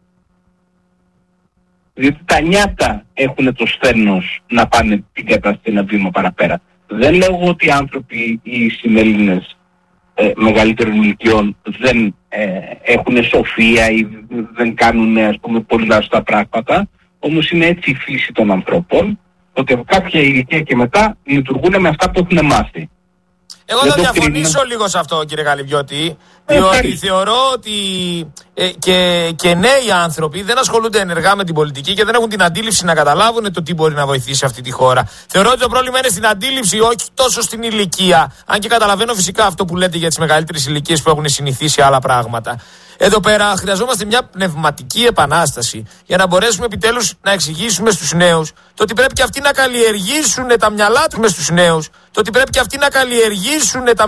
M: Διότι τα νιάτα έχουν το σθένος να πάνε την κατάσταση ένα βήμα παραπέρα. Δεν λέω ότι οι άνθρωποι, οι συνέλληνες ε, μεγαλύτερων ηλικιών δεν ε, έχουν σοφία ή δεν κάνουν ας πούμε πολλά στα πράγματα, όμως είναι έτσι η φύση των ανθρώπων, ότι από κάποια ηλικία και μετά λειτουργούν με αυτά που έχουν μάθει.
B: Εγώ
M: δεν
B: θα
M: το
B: διαφωνήσω
M: κρίνω.
B: λίγο σε αυτό, κύριε Γαλιβιώτη. Διότι
M: Ε,
B: θεωρώ ότι ε, και, και νέοι άνθρωποι δεν ασχολούνται ενεργά με την πολιτική και δεν έχουν την αντίληψη να καταλάβουν το τι μπορεί να βοηθήσει αυτή τη χώρα. Θεωρώ ότι το πρόβλημα είναι στην αντίληψη, όχι τόσο στην ηλικία. Αν και καταλαβαίνω φυσικά αυτό που λέτε για τις μεγαλύτερες ηλικίες που έχουν συνηθίσει άλλα πράγματα. Εδώ πέρα χρειαζόμαστε μια πνευματική επανάσταση για να μπορέσουμε επιτέλους να εξηγήσουμε στους νέους το ότι πρέπει και αυτοί να καλλιεργήσουν τα μυαλά τους με στους νέους, το ότι πρέπει και αυτοί να καλλιεργήσουν τα